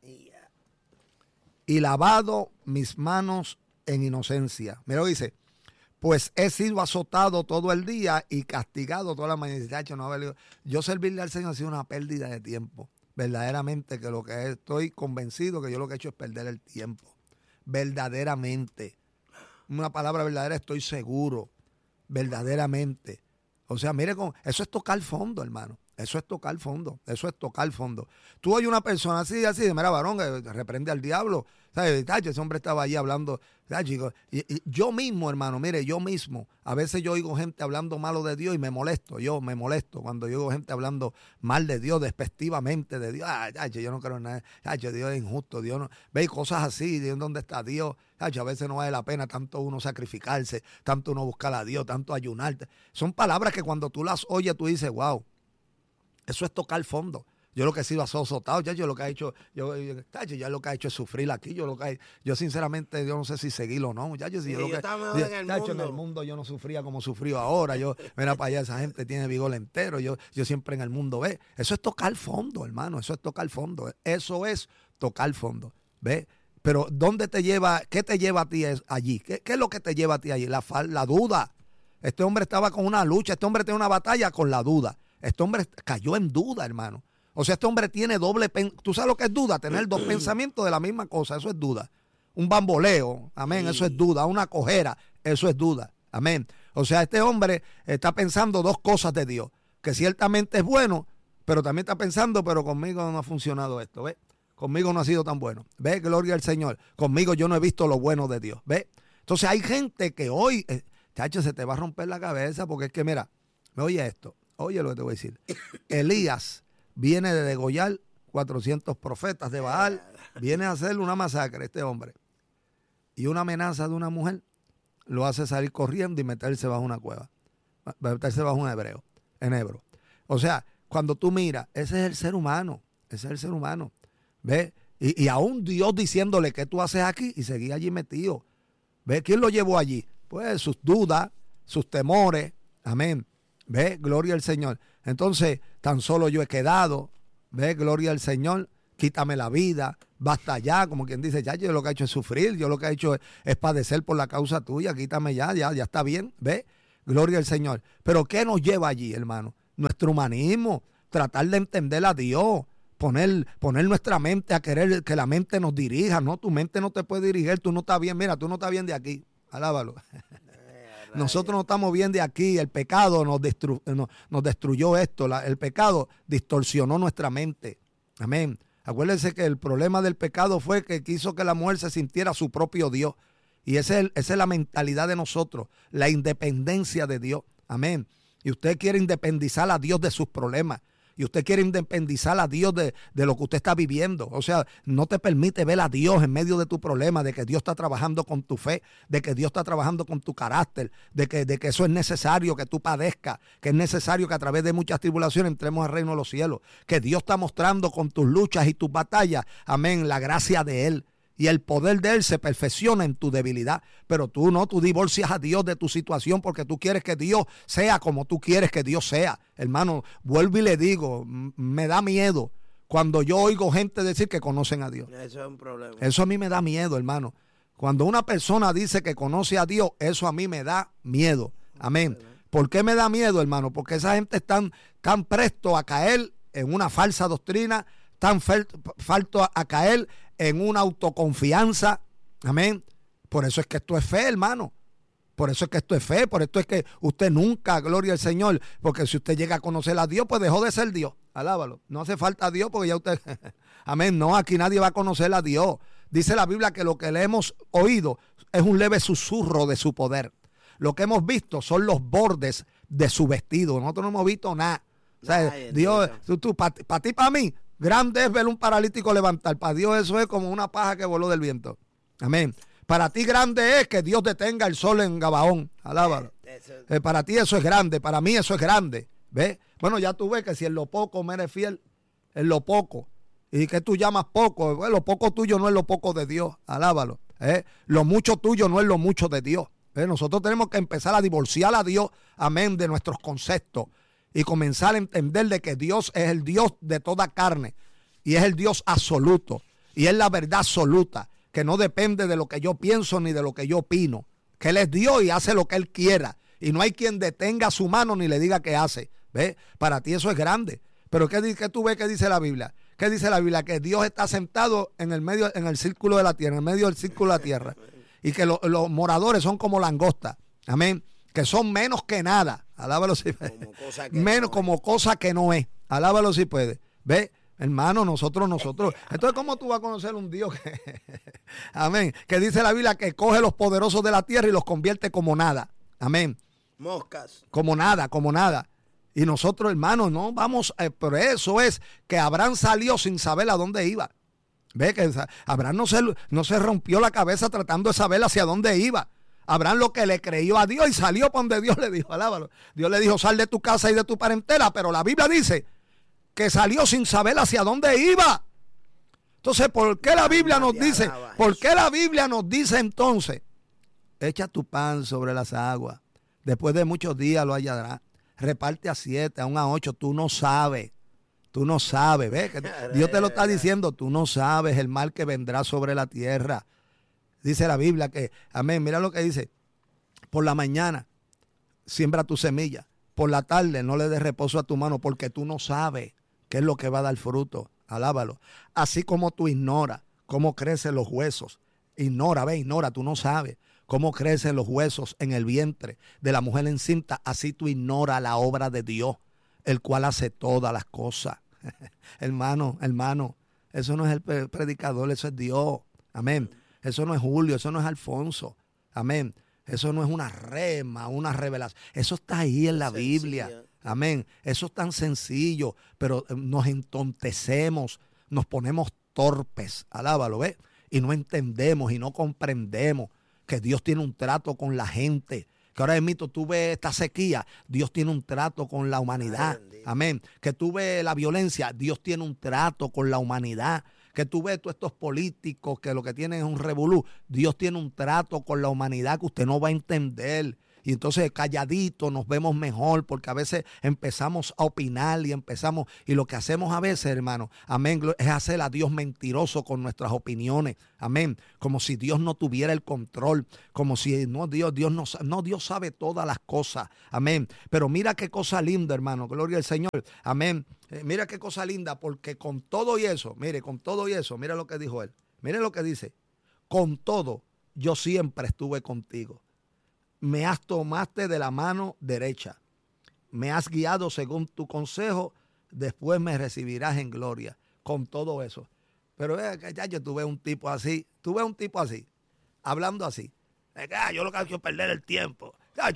y lavado mis manos en inocencia. Mira lo que dice, pues he sido azotado todo el día y castigado toda la mañana. Yo servirle al Señor ha sido una pérdida de tiempo. Verdaderamente que estoy convencido que yo lo que he hecho es perder el tiempo. Verdaderamente. Una palabra verdadera, estoy seguro, verdaderamente. O sea, mire, eso es tocar fondo, hermano. Eso es tocar fondo. Eso es tocar fondo. Tú oyes una persona así, mira, varón, que reprende al diablo. ¿Sabes? Ese hombre estaba allí hablando. Y yo mismo, hermano, mire, yo mismo, a veces yo oigo gente hablando malo de Dios y me molesto. Yo me molesto cuando yo oigo gente hablando mal de Dios, despectivamente de Dios. Yo no creo en nada. Dios es injusto. Dios no. Ve cosas así. Dios, ¿dónde está Dios? A veces no vale la pena tanto uno sacrificarse, tanto uno buscar a Dios, tanto ayunar. Son palabras que cuando tú las oyes, tú dices, wow, eso es tocar fondo. Yo lo que he sido azotado, yo lo que he hecho, yo lo que he hecho es sufrir aquí, yo sinceramente, yo no sé si seguirlo o no, muchachos. En el mundo yo no sufría como sufrí ahora, mira para allá, esa gente tiene vigor entero, yo siempre en el mundo, ¿ves? Eso es tocar fondo, hermano, eso es tocar fondo, eso es tocar fondo, ¿ves? Pero ¿dónde te lleva, qué te lleva a ti allí? ¿Qué es lo que te lleva a ti allí? La duda. Este hombre estaba con una lucha, este hombre tiene una batalla con la duda. Este hombre cayó en duda, hermano. O sea, este hombre tiene ¿tú sabes lo que es duda? Tener dos pensamientos de la misma cosa, eso es duda. Un bamboleo, amén, eso es duda. Una cojera, eso es duda, amén. O sea, este hombre está pensando dos cosas de Dios, que ciertamente es bueno, pero también está pensando, pero conmigo no ha funcionado esto, ¿ves? conmigo no ha sido tan bueno. ¿Ve? Gloria al Señor. Conmigo yo no he visto lo bueno de Dios. ¿Ve? Entonces hay gente que hoy, chacho, se te va a romper la cabeza porque es que, mira, oye esto, oye lo que te voy a decir. Elías viene de degollar 400 profetas de Baal, viene a hacerle una masacre a este hombre. Y una amenaza de una mujer lo hace salir corriendo y meterse bajo una cueva, meterse bajo un enebro. O sea, cuando tú miras, ese es el ser humano, ese es el ser humano. ¿Ve? Y aún Dios diciéndole qué tú haces aquí y seguía allí metido. ¿Ve? ¿Quién lo llevó allí? Pues sus dudas, sus temores. Amén. ¿Ve? Gloria al Señor. Entonces, tan solo yo he quedado. ¿Ve? Gloria al Señor. Quítame la vida. Basta ya. Como quien dice, ya yo lo que he hecho es sufrir. Yo lo que he hecho es padecer por la causa tuya. Quítame ya está bien. ¿Ve? Gloria al Señor. Pero ¿qué nos lleva allí, hermano? Nuestro humanismo. Tratar de entender a Dios. Poner nuestra mente a querer que la mente nos dirija, ¿no? Tu mente no te puede dirigir, tú no estás bien, mira, tú no estás bien de aquí, alábalo. Nosotros no estamos bien de aquí, el pecado nos destruyó esto, el pecado distorsionó nuestra mente, amén. Acuérdense que el problema del pecado fue que quiso que la mujer se sintiera su propio Dios, y esa es la mentalidad de nosotros, la independencia de Dios, amén. Y usted quiere independizar a Dios de sus problemas. Y usted quiere independizar a Dios de lo que usted está viviendo. O sea, no te permite ver a Dios en medio de tu problema, de que Dios está trabajando con tu fe, de que Dios está trabajando con tu carácter, de que eso es necesario que tú padezcas, que es necesario que a través de muchas tribulaciones entremos al reino de los cielos, que Dios está mostrando con tus luchas y tus batallas, amén, la gracia de Él. Y el poder de Él se perfecciona en tu debilidad. Pero tú no, tú divorcias a Dios de tu situación porque tú quieres que Dios sea como tú quieres que Dios sea. Hermano, vuelvo y le digo, me da miedo cuando yo oigo gente decir que conocen a Dios. Eso es un problema. Eso a mí me da miedo, hermano. Cuando una persona dice que conoce a Dios, eso a mí me da miedo. Amén. ¿Por qué me da miedo, hermano? Porque esa gente están tan presto a caer en una falsa doctrina, tan falto a caer en una autoconfianza, amén. Por eso es que esto es fe, hermano. Por eso es que esto es fe, por esto es que usted nunca, gloria al Señor, porque si usted llega a conocer a Dios, pues dejó de ser Dios. Alábalo. No hace falta a Dios porque ya usted, amén, no, aquí nadie va a conocer a Dios. Dice la Biblia que lo que le hemos oído es un leve susurro de su poder. Lo que hemos visto son los bordes de su vestido. Nosotros no hemos visto nada. O sea, Dios, para ti, para mí, grande es ver un paralítico levantar. Para Dios eso es como una paja que voló del viento. Amén. Para ti grande es que Dios detenga el sol en Gabaón. Alábalo. Para ti eso es grande. Para mí eso es grande. ¿Ves? Bueno, ya tú ves que si en lo poco me eres fiel, en lo poco. ¿Y que tú llamas poco? Bueno, lo poco tuyo no es lo poco de Dios. Alábalo. Lo mucho tuyo no es lo mucho de Dios. Nosotros tenemos que empezar a divorciar a Dios, amén, de nuestros conceptos. Y comenzar a entender de que Dios es el Dios de toda carne y es el Dios absoluto y es la verdad absoluta, que no depende de lo que yo pienso ni de lo que yo opino, que Él es Dios y hace lo que Él quiera y no hay quien detenga su mano ni le diga qué hace. ¿Ve? Para ti eso es grande. Pero ¿qué tú ves que dice la Biblia? ¿Qué dice la Biblia? Que Dios está sentado en el medio, en el círculo de la tierra, en el medio del círculo de la tierra, y que los moradores son como langostas. Amén. Que son menos que nada. Alábalo si puede. Menos como cosa que no es. Alábalo si puede. ¿Ve? Hermano, nosotros. Entonces, ¿cómo tú vas a conocer un Dios que, amén, que dice la Biblia que coge los poderosos de la tierra y los convierte como nada? Amén. Moscas. Como nada. Y nosotros, hermanos, no vamos, pero eso es que Abraham salió sin saber a dónde iba. Ve que Abraham no se rompió la cabeza tratando de saber hacia dónde iba. Abraham lo que le creyó a Dios y salió para donde Dios le dijo, alábalo. Dios le dijo, sal de tu casa y de tu parentela, pero la Biblia dice que salió sin saber hacia dónde iba. Entonces, ¿por qué la Biblia nos dice? ¿Por qué la Biblia nos dice entonces? Echa tu pan sobre las aguas. Después de muchos días lo hallarás. Reparte a 7, aún a 8. Tú no sabes. ¿Ves? Que Dios te lo está diciendo. Tú no sabes el mal que vendrá sobre la tierra. Dice la Biblia que, amén, mira lo que dice. Por la mañana siembra tu semilla. Por la tarde no le des reposo a tu mano porque tú no sabes qué es lo que va a dar fruto. Alábalo. Así como tú ignoras cómo crecen los huesos. Ignora, tú no sabes cómo crecen los huesos en el vientre de la mujer encinta. Así tú ignoras la obra de Dios, el cual hace todas las cosas. hermano, Eso no es el predicador, eso es Dios. Amén. Eso no es Julio, eso no es Alfonso. Amén. Eso no es una rema, una revelación. Eso está ahí en la Biblia. Amén. Eso es tan sencillo, pero nos entontecemos, nos ponemos torpes. Alábalo, ¿ves? Y no entendemos y no comprendemos que Dios tiene un trato con la gente. Que ahora mismo tú ves esta sequía, Dios tiene un trato con la humanidad. Amén. Que tú ves la violencia, Dios tiene un trato con la humanidad. Que tú ves todos estos políticos que lo que tienen es un revolú, Dios tiene un trato con la humanidad que usted no va a entender. Y entonces calladito nos vemos mejor, porque a veces empezamos a opinar y lo que hacemos a veces, hermano, amén, es hacer a Dios mentiroso con nuestras opiniones, amén, como si Dios no tuviera el control, como si Dios sabe todas las cosas, amén. Pero mira qué cosa linda, hermano, gloria al Señor, amén. Mira qué cosa linda, porque con todo y eso, mira lo que dijo él, mire lo que dice, con todo yo siempre estuve contigo. Me has tomaste de la mano derecha, me has guiado según tu consejo, después me recibirás en gloria, con todo eso. Pero ya yo tuve un tipo así, hablando así. Yo lo que quiero es perder el tiempo.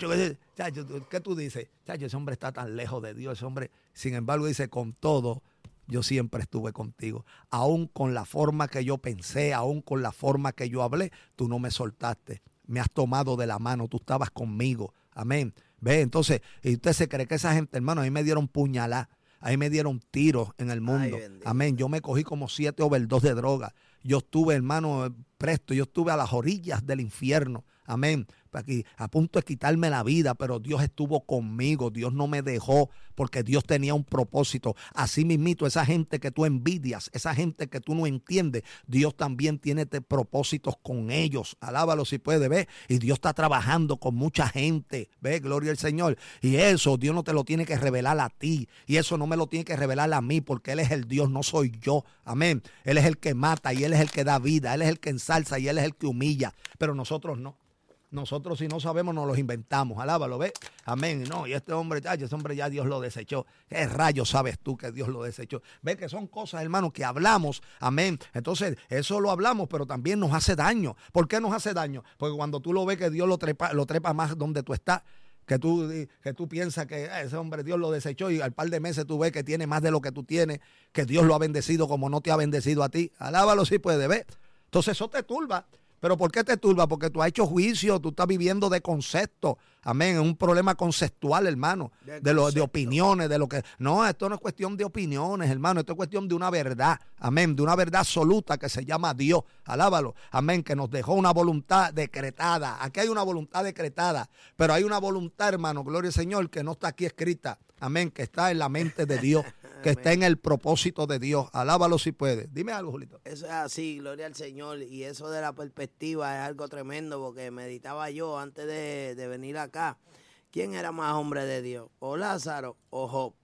¿Qué tú dices? Ese hombre está tan lejos de Dios, ese hombre, sin embargo, dice, con todo, yo siempre estuve contigo. Aún con la forma que yo pensé, aún con la forma que yo hablé, tú no me soltaste. Me has tomado de la mano, tú estabas conmigo. Amén. Ve, entonces, y usted se cree que esa gente, hermano, a mí me dieron puñalada, a mí me dieron tiros en el mundo. Ay, amén. Yo me cogí como 7 overdoses de droga. Yo estuve, hermano, presto, yo estuve a las orillas del infierno. Amén. Aquí, a punto de quitarme la vida, pero Dios estuvo conmigo, Dios no me dejó, porque Dios tenía un propósito. Así mismito, esa gente que tú envidias, esa gente que tú no entiendes, Dios también tiene propósitos con ellos. Alábalo si puede, ver. Y Dios está trabajando con mucha gente, ve, gloria al Señor. Y eso Dios no te lo tiene que revelar a ti, y eso no me lo tiene que revelar a mí, porque Él es el Dios, no soy yo. Amén. Él es el que mata y Él es el que da vida, Él es el que ensalza y Él es el que humilla, pero nosotros no. Nosotros, si no sabemos, nos los inventamos. Alábalo, ¿ves? Amén. No, y ese hombre ya Dios lo desechó. ¿Qué rayos sabes tú que Dios lo desechó? Ves que son cosas, hermano, que hablamos. Amén. Entonces, eso lo hablamos, pero también nos hace daño. ¿Por qué nos hace daño? Porque cuando tú lo ves que Dios lo trepa más donde tú estás, que tú piensas que ese hombre Dios lo desechó y al par de meses tú ves que tiene más de lo que tú tienes, que Dios lo ha bendecido como no te ha bendecido a ti. Alábalo si puede, ¿ves? Entonces, eso te turba. ¿Pero por qué te turba? Porque tú has hecho juicio, tú estás viviendo de concepto. Amén, es un problema conceptual, hermano, de opiniones, de lo que... No, esto no es cuestión de opiniones, hermano, esto es cuestión de una verdad, amén, de una verdad absoluta que se llama Dios, alábalo, amén, que nos dejó una voluntad decretada. Aquí hay una voluntad decretada, pero hay una voluntad, hermano, gloria al Señor, que no está aquí escrita, amén, que está en la mente de Dios, que está en el propósito de Dios. Alábalo si puede. Dime algo, Julito. Eso es así, gloria al Señor. Y eso de la perspectiva es algo tremendo, porque meditaba yo antes de venir acá. ¿Quién era más hombre de Dios? ¿O Lázaro o Job?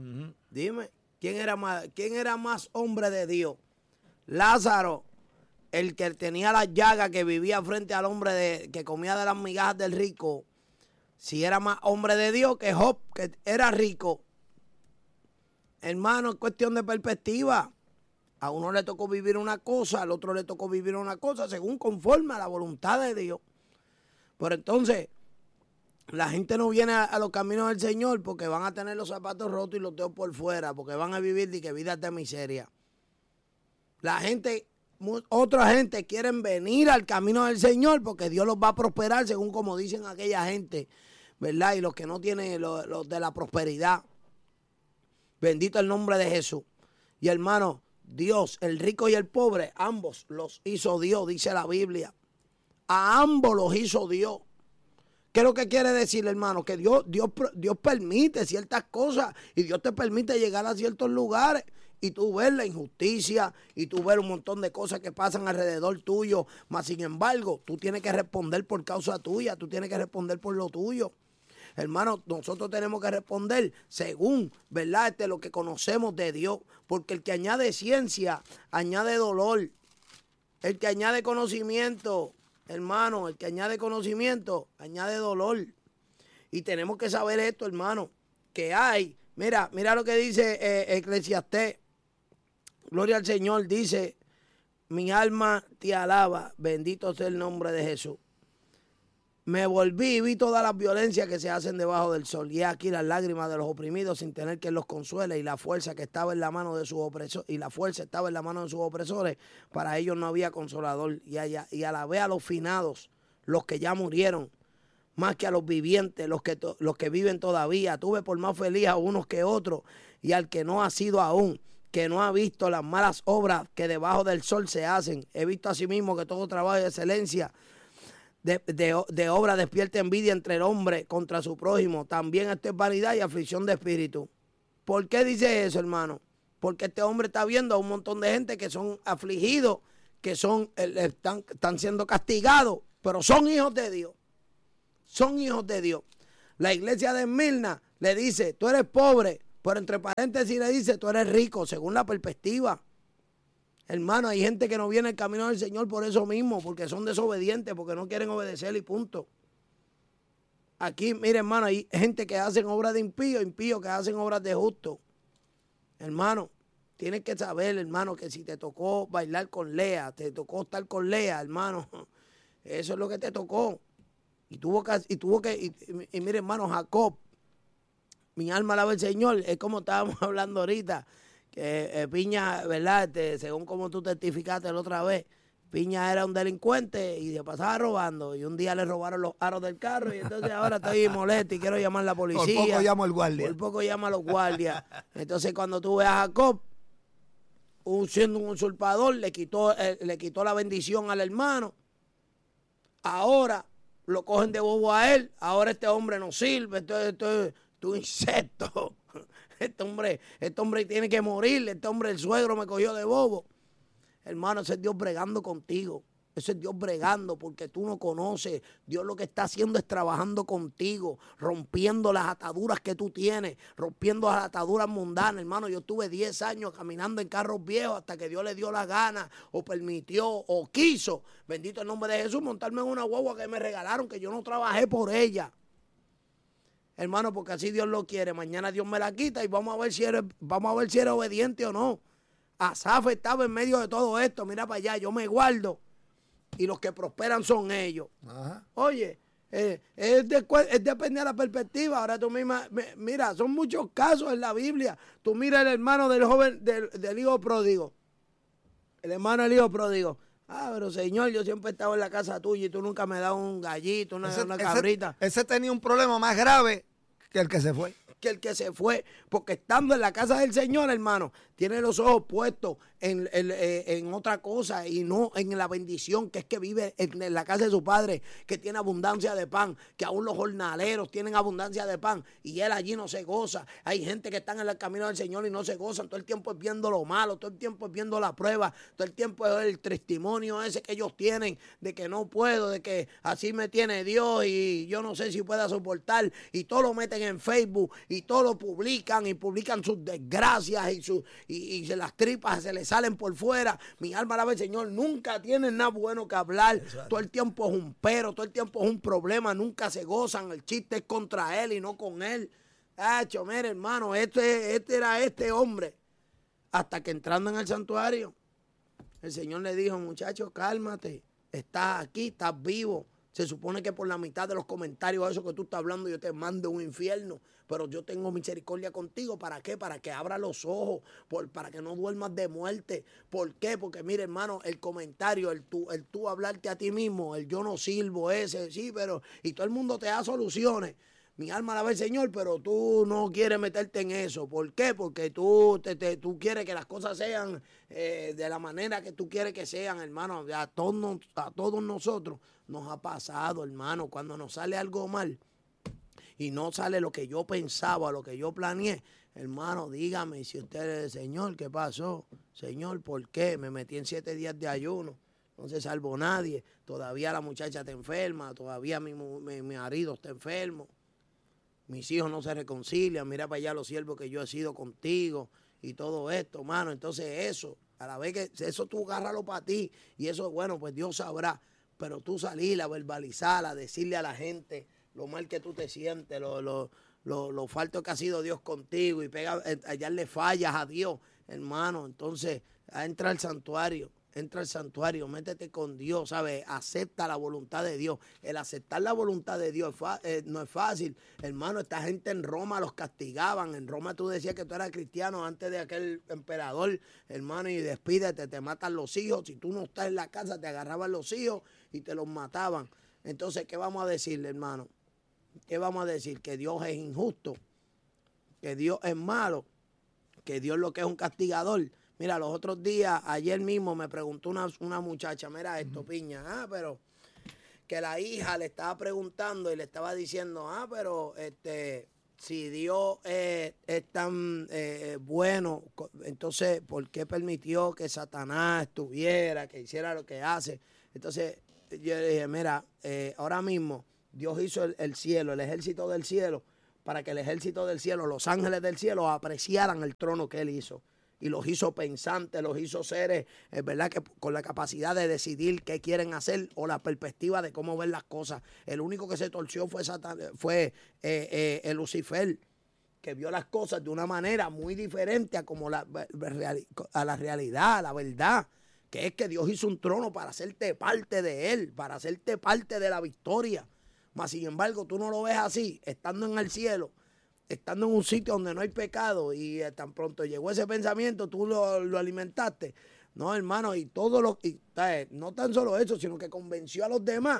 Dime, ¿quién era más hombre de Dios? Lázaro, el que tenía las llagas, que vivía frente al hombre que comía de las migajas del rico. Si era más hombre de Dios que Job, que era rico. Hermano, es cuestión de perspectiva. A uno le tocó vivir una cosa, al otro le tocó vivir una cosa, según conforme a la voluntad de Dios. Pero entonces, la gente no viene a los caminos del Señor porque van a tener los zapatos rotos y los dedos por fuera, porque van a vivir de que vidas de miseria. Otra gente quieren venir al camino del Señor porque Dios los va a prosperar, según como dicen aquella gente, ¿verdad? Y los que no tienen los de la prosperidad. Bendito el nombre de Jesús. Y hermano, Dios, el rico y el pobre, ambos los hizo Dios, dice la Biblia. A ambos los hizo Dios. ¿Qué es lo que quiere decir, hermano? Que Dios permite ciertas cosas y Dios te permite llegar a ciertos lugares y tú ver la injusticia y tú ver un montón de cosas que pasan alrededor tuyo. Mas, sin embargo, tú tienes que responder por causa tuya, tú tienes que responder por lo tuyo. Hermano, nosotros tenemos que responder según, ¿verdad? Lo que conocemos de Dios. Porque el que añade ciencia, añade dolor. El que añade conocimiento, hermano, el que añade conocimiento, añade dolor. Y tenemos que saber esto, hermano, que hay. Mira lo que dice Eclesiastés. Gloria al Señor, dice, mi alma te alaba, bendito sea el nombre de Jesús. Me volví y vi todas las violencias que se hacen debajo del sol. Y aquí las lágrimas de los oprimidos sin tener quien los consuele, y la fuerza que estaba en la mano de sus opresores, para ellos no había consolador. Y alabé a los finados, los que ya murieron, más que a los vivientes, los que viven todavía. Tuve por más feliz a unos que otros, y al que no ha sido aún, que no ha visto las malas obras que debajo del sol se hacen. He visto asimismo que todo trabajo de excelencia de obra despierta envidia entre el hombre contra su prójimo. También esto es vanidad y aflicción de espíritu. ¿Por qué dice eso, hermano? Porque este hombre está viendo a un montón de gente que son afligidos, que están siendo castigados, pero son hijos de Dios. Son hijos de Dios. La iglesia de Esmirna le dice, tú eres pobre, pero entre paréntesis le dice, tú eres rico, según la perspectiva. Hermano, hay gente que no viene al camino del Señor por eso mismo, porque son desobedientes, porque no quieren obedecer y punto. Aquí, mire, hermano, hay gente que hacen obras de impío, impíos que hacen obras de justo. Hermano, tienes que saber, hermano, que si te tocó bailar con Lea, te tocó estar con Lea, hermano, eso es lo que te tocó. Y mire, hermano, Jacob, mi alma alaba al Señor, es como estábamos hablando ahorita, que Piña, ¿verdad? Según como tú testificaste la otra vez, Piña era un delincuente y se pasaba robando, y un día le robaron los aros del carro, y entonces ahora estoy molesto y quiero llamar a la policía. Por poco llamo al guardia. Por poco llama a los guardias. Entonces cuando tú ves a Jacob, siendo un usurpador, le quitó la bendición al hermano. Ahora lo cogen de bobo a él. Ahora este hombre no sirve. Esto es un insecto. Este hombre tiene que morir. Este hombre, el suegro, me cogió de bobo. Hermano, ese es Dios bregando contigo. Ese es Dios bregando porque tú no conoces. Dios lo que está haciendo es trabajando contigo, rompiendo las ataduras que tú tienes, rompiendo las ataduras mundanas. Hermano, yo tuve 10 años caminando en carros viejos hasta que Dios le dio la gana o permitió o quiso, bendito el nombre de Jesús, montarme en una guagua que me regalaron, que yo no trabajé por ella. Hermano, porque así Dios lo quiere. Mañana Dios me la quita y vamos a ver si eres obediente o no. Asaf estaba en medio de todo esto. Mira para allá, yo me guardo y los que prosperan son ellos. Ajá. Oye, depende de la perspectiva. Ahora tú misma, mira, son muchos casos en la Biblia. Tú mira el hermano del joven, del hijo pródigo. El hermano del hijo pródigo. Pero Señor, yo siempre he estado en la casa tuya y tú nunca me das un gallito, una cabrita. Ese tenía un problema más grave que el que se fue. Porque estando en la casa del Señor, hermano, tiene los ojos puestos en otra cosa y no en la bendición que es que vive en la casa de su padre, que tiene abundancia de pan, que aún los jornaleros tienen abundancia de pan y él allí no se goza. Hay gente que están en el camino del Señor y no se gozan, todo el tiempo es viendo lo malo, todo el tiempo es viendo la prueba, todo el tiempo es el testimonio ese que ellos tienen de que no puedo, de que así me tiene Dios y yo no sé si pueda soportar, y todo lo meten en Facebook y todo lo publican y publican sus desgracias y las tripas se les salen por fuera. Mi alma alaba al Señor, nunca tienen nada bueno que hablar. Exacto. Todo el tiempo es un pero, todo el tiempo es un problema, nunca se gozan. El chiste es contra él y no con él. Mire, hermano, este era este hombre. Hasta que entrando en el santuario, el Señor le dijo, muchacho, cálmate, estás aquí, estás vivo. Se supone que por la mitad de los comentarios, eso que tú estás hablando, yo te mando a un infierno. Pero yo tengo misericordia contigo. ¿Para qué? Para que abra los ojos. Para que no duermas de muerte. ¿Por qué? Porque mire, hermano, el comentario, el tú hablarte a ti mismo, el yo no sirvo ese, sí, pero... Y todo el mundo te da soluciones. Mi alma alaba al Señor, pero tú no quieres meterte en eso. ¿Por qué? Porque tú quieres que las cosas sean de la manera que tú quieres que sean, hermano. A todos nosotros nos ha pasado, hermano, cuando nos sale algo mal y no sale lo que yo pensaba, lo que yo planeé. Hermano, dígame si usted, Señor, ¿qué pasó? Señor, ¿por qué? Me metí en 7 días de ayuno. No se salvó nadie. Todavía la muchacha está enferma. Todavía mi marido está enfermo. Mis hijos no se reconcilian, mira para allá los siervos que yo he sido contigo y todo esto, mano. Entonces eso, a la vez que eso tú agárralo para ti y eso, bueno, pues Dios sabrá. Pero tú salir a verbalizar, a decirle a la gente lo mal que tú te sientes, lo falto que ha sido Dios contigo y allá le fallas a Dios, hermano. Entonces, entra al santuario, métete con Dios, ¿sabes? Acepta la voluntad de Dios. El aceptar la voluntad de Dios no es fácil. Hermano, esta gente en Roma los castigaban. En Roma tú decías que tú eras cristiano antes de aquel emperador, hermano, y despídete, te matan los hijos. Si tú no estás en la casa, te agarraban los hijos y te los mataban. Entonces, ¿qué vamos a decirle, hermano? ¿Qué vamos a decir? Que Dios es injusto, que Dios es malo, que Dios lo que es un castigador. Mira, los otros días, ayer mismo me preguntó una muchacha, mira esto, Piña, pero que la hija le estaba preguntando y le estaba diciendo, pero si Dios es tan bueno, entonces, ¿por qué permitió que Satanás estuviera, que hiciera lo que hace? Entonces, yo le dije, mira, ahora mismo Dios hizo el cielo, el ejército del cielo, para que el ejército del cielo, los ángeles del cielo, apreciaran el trono que Él hizo. Y los hizo pensantes, los hizo seres, ¿verdad? Que con la capacidad de decidir qué quieren hacer o la perspectiva de cómo ver las cosas. El único que se torció fue Lucifer, que vio las cosas de una manera muy diferente a la realidad, a la verdad. Que es que Dios hizo un trono para hacerte parte de Él, para hacerte parte de la victoria. Mas, sin embargo, tú no lo ves así, estando en el cielo, estando en un sitio donde no hay pecado, y tan pronto llegó ese pensamiento, tú lo alimentaste. No, hermano, no tan solo eso, sino que convenció a los demás.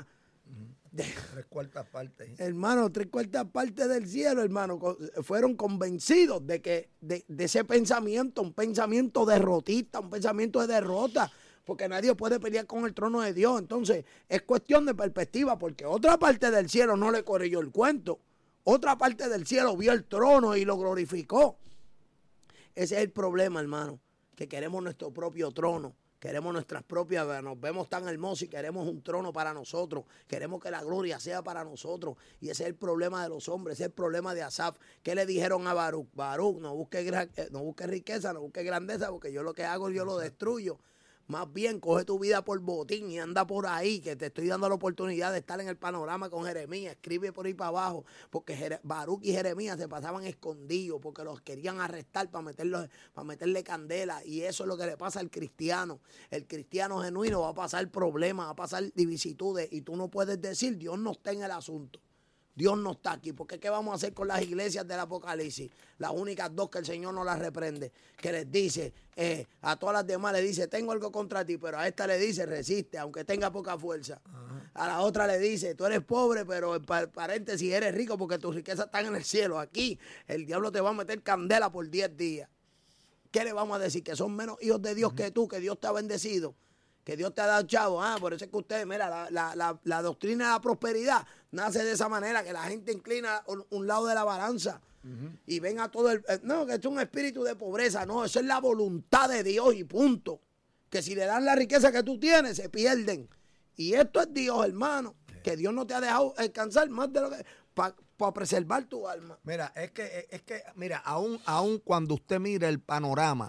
3/4 partes. Hermano, 3/4 partes del cielo, hermano, fueron convencidos de ese pensamiento, un pensamiento derrotista, un pensamiento de derrota, porque nadie puede pelear con el trono de Dios. Entonces, es cuestión de perspectiva, porque otra parte del cielo no le corrió el cuento. Otra parte del cielo vio el trono y lo glorificó. Ese es el problema, hermano, que queremos nuestro propio trono. Queremos nuestras propias, nos vemos tan hermosos y queremos un trono para nosotros. Queremos que la gloria sea para nosotros. Y ese es el problema de los hombres, ese es el problema de Asaf. ¿Qué le dijeron a Baruch? Baruch, no busques riqueza, no busques grandeza, porque yo lo que hago, yo lo destruyo. Más bien, coge tu vida por botín y anda por ahí, que te estoy dando la oportunidad de estar en el panorama con Jeremías. Escribe por ahí para abajo, porque Baruch y Jeremías se pasaban escondidos, porque los querían arrestar para meterle candela. Y eso es lo que le pasa al cristiano. El cristiano genuino va a pasar problemas, va a pasar vicisitudes, y tú no puedes decir, Dios no está en el asunto. Dios no está aquí, porque ¿qué vamos a hacer con las iglesias del Apocalipsis? Las únicas dos que el Señor no las reprende, que les dice, a todas las demás le dice, tengo algo contra ti, pero a esta le dice, resiste, aunque tenga poca fuerza. Ajá. A la otra le dice, tú eres pobre, pero en paréntesis eres rico porque tus riquezas están en el cielo. Aquí el diablo te va a meter candela por 10 días. ¿Qué le vamos a decir? Que son menos hijos de Dios que tú, que Dios te ha bendecido, que Dios te ha dado chavo. Por eso es que ustedes, mira, la doctrina de la prosperidad nace de esa manera, que la gente inclina un lado de la balanza y ven a todo no, que es un espíritu de pobreza. No, eso es la voluntad de Dios y punto. Que si le dan la riqueza que tú tienes, se pierden. Y esto es Dios, hermano, que Dios no te ha dejado alcanzar más de lo que para preservar tu alma. Mira, es que mira, aún cuando usted mira el panorama,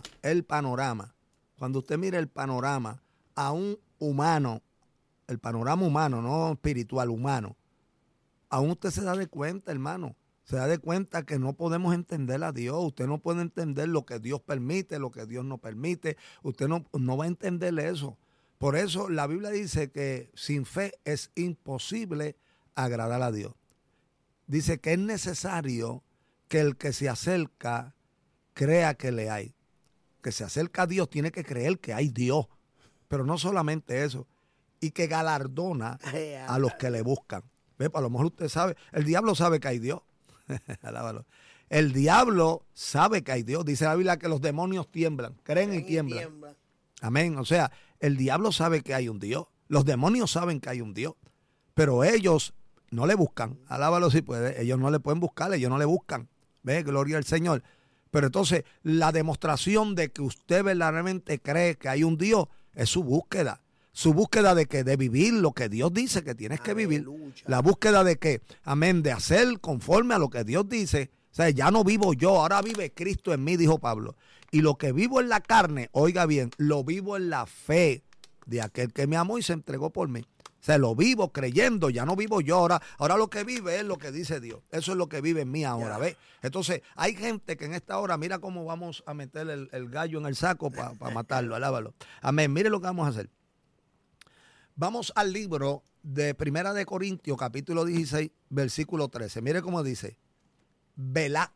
cuando usted mira el panorama a un humano, el panorama humano, no espiritual, humano, aún usted se da de cuenta, hermano, se da de cuenta que no podemos entender a Dios. Usted no puede entender lo que Dios permite, lo que Dios no permite. Usted no va a entender eso. Por eso la Biblia dice que sin fe es imposible agradar a Dios. Dice que es necesario que el que se acerca crea que le hay. Que se acerca a Dios tiene que creer que hay Dios. Pero no solamente eso, y que galardona a los que le buscan. ¿Ve? A lo mejor usted sabe, el diablo sabe que hay Dios. Alábalo. El diablo sabe que hay Dios. Dice la Biblia que los demonios tiemblan, creen y tiemblan. Amén. O sea, el diablo sabe que hay un Dios. Los demonios saben que hay un Dios. Pero ellos no le buscan. Alábalo si puede. Ellos no le pueden buscar, ellos no le buscan. ¿Ve? Gloria al Señor. Pero entonces, la demostración de que usted verdaderamente cree que hay un Dios es su búsqueda. Su búsqueda de que de vivir lo que Dios dice que tienes que vivir. La búsqueda de que, amén, de hacer conforme a lo que Dios dice. O sea, ya no vivo yo, ahora vive Cristo en mí, dijo Pablo. Y lo que vivo en la carne, oiga bien, lo vivo en la fe de aquel que me amó y se entregó por mí. O sea, lo vivo creyendo, ya no vivo yo ahora lo que vive es lo que dice Dios. Eso es lo que vive en mí ahora, ¿ves? Entonces, hay gente que en esta hora, mira cómo vamos a meter el gallo en el saco para matarlo, alábalo. Amén, mire lo que vamos a hacer. Vamos al libro de Primera de Corintios, capítulo 16, versículo 13. Mire cómo dice, velad,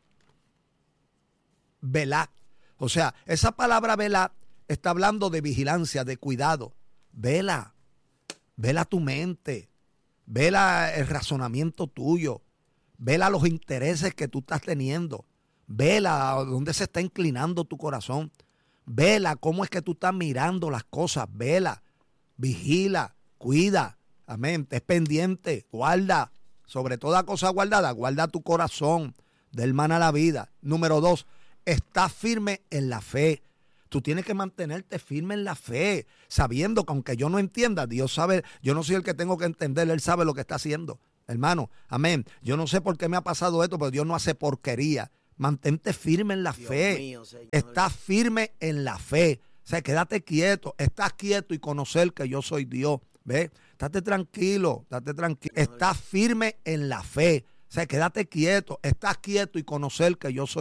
velad. O sea, esa palabra velad está hablando de vigilancia, de cuidado. Vela. Vela tu mente, vela el razonamiento tuyo, vela los intereses que tú estás teniendo, vela dónde se está inclinando tu corazón, vela cómo es que tú estás mirando las cosas, vela, vigila, cuida, amén, es pendiente, guarda, sobre toda cosa guardada, guarda tu corazón, del mal a la vida. Número 2, está firme en la fe. Tú tienes que mantenerte firme en la fe, sabiendo que aunque yo no entienda, Dios sabe, yo no soy el que tengo que entender, Él sabe lo que está haciendo. Hermano, amén. Yo no sé por qué me ha pasado esto, pero Dios no hace porquería. Mantente firme en la fe. Mío, Señor. Estás firme en la fe. O sea, quédate quieto. Estás quieto y conocer que yo soy Dios. ¿Ves? Estate tranquilo, estate tranquilo. Estás firme en la fe. O sea, quédate quieto. Estás quieto y conocer que yo soy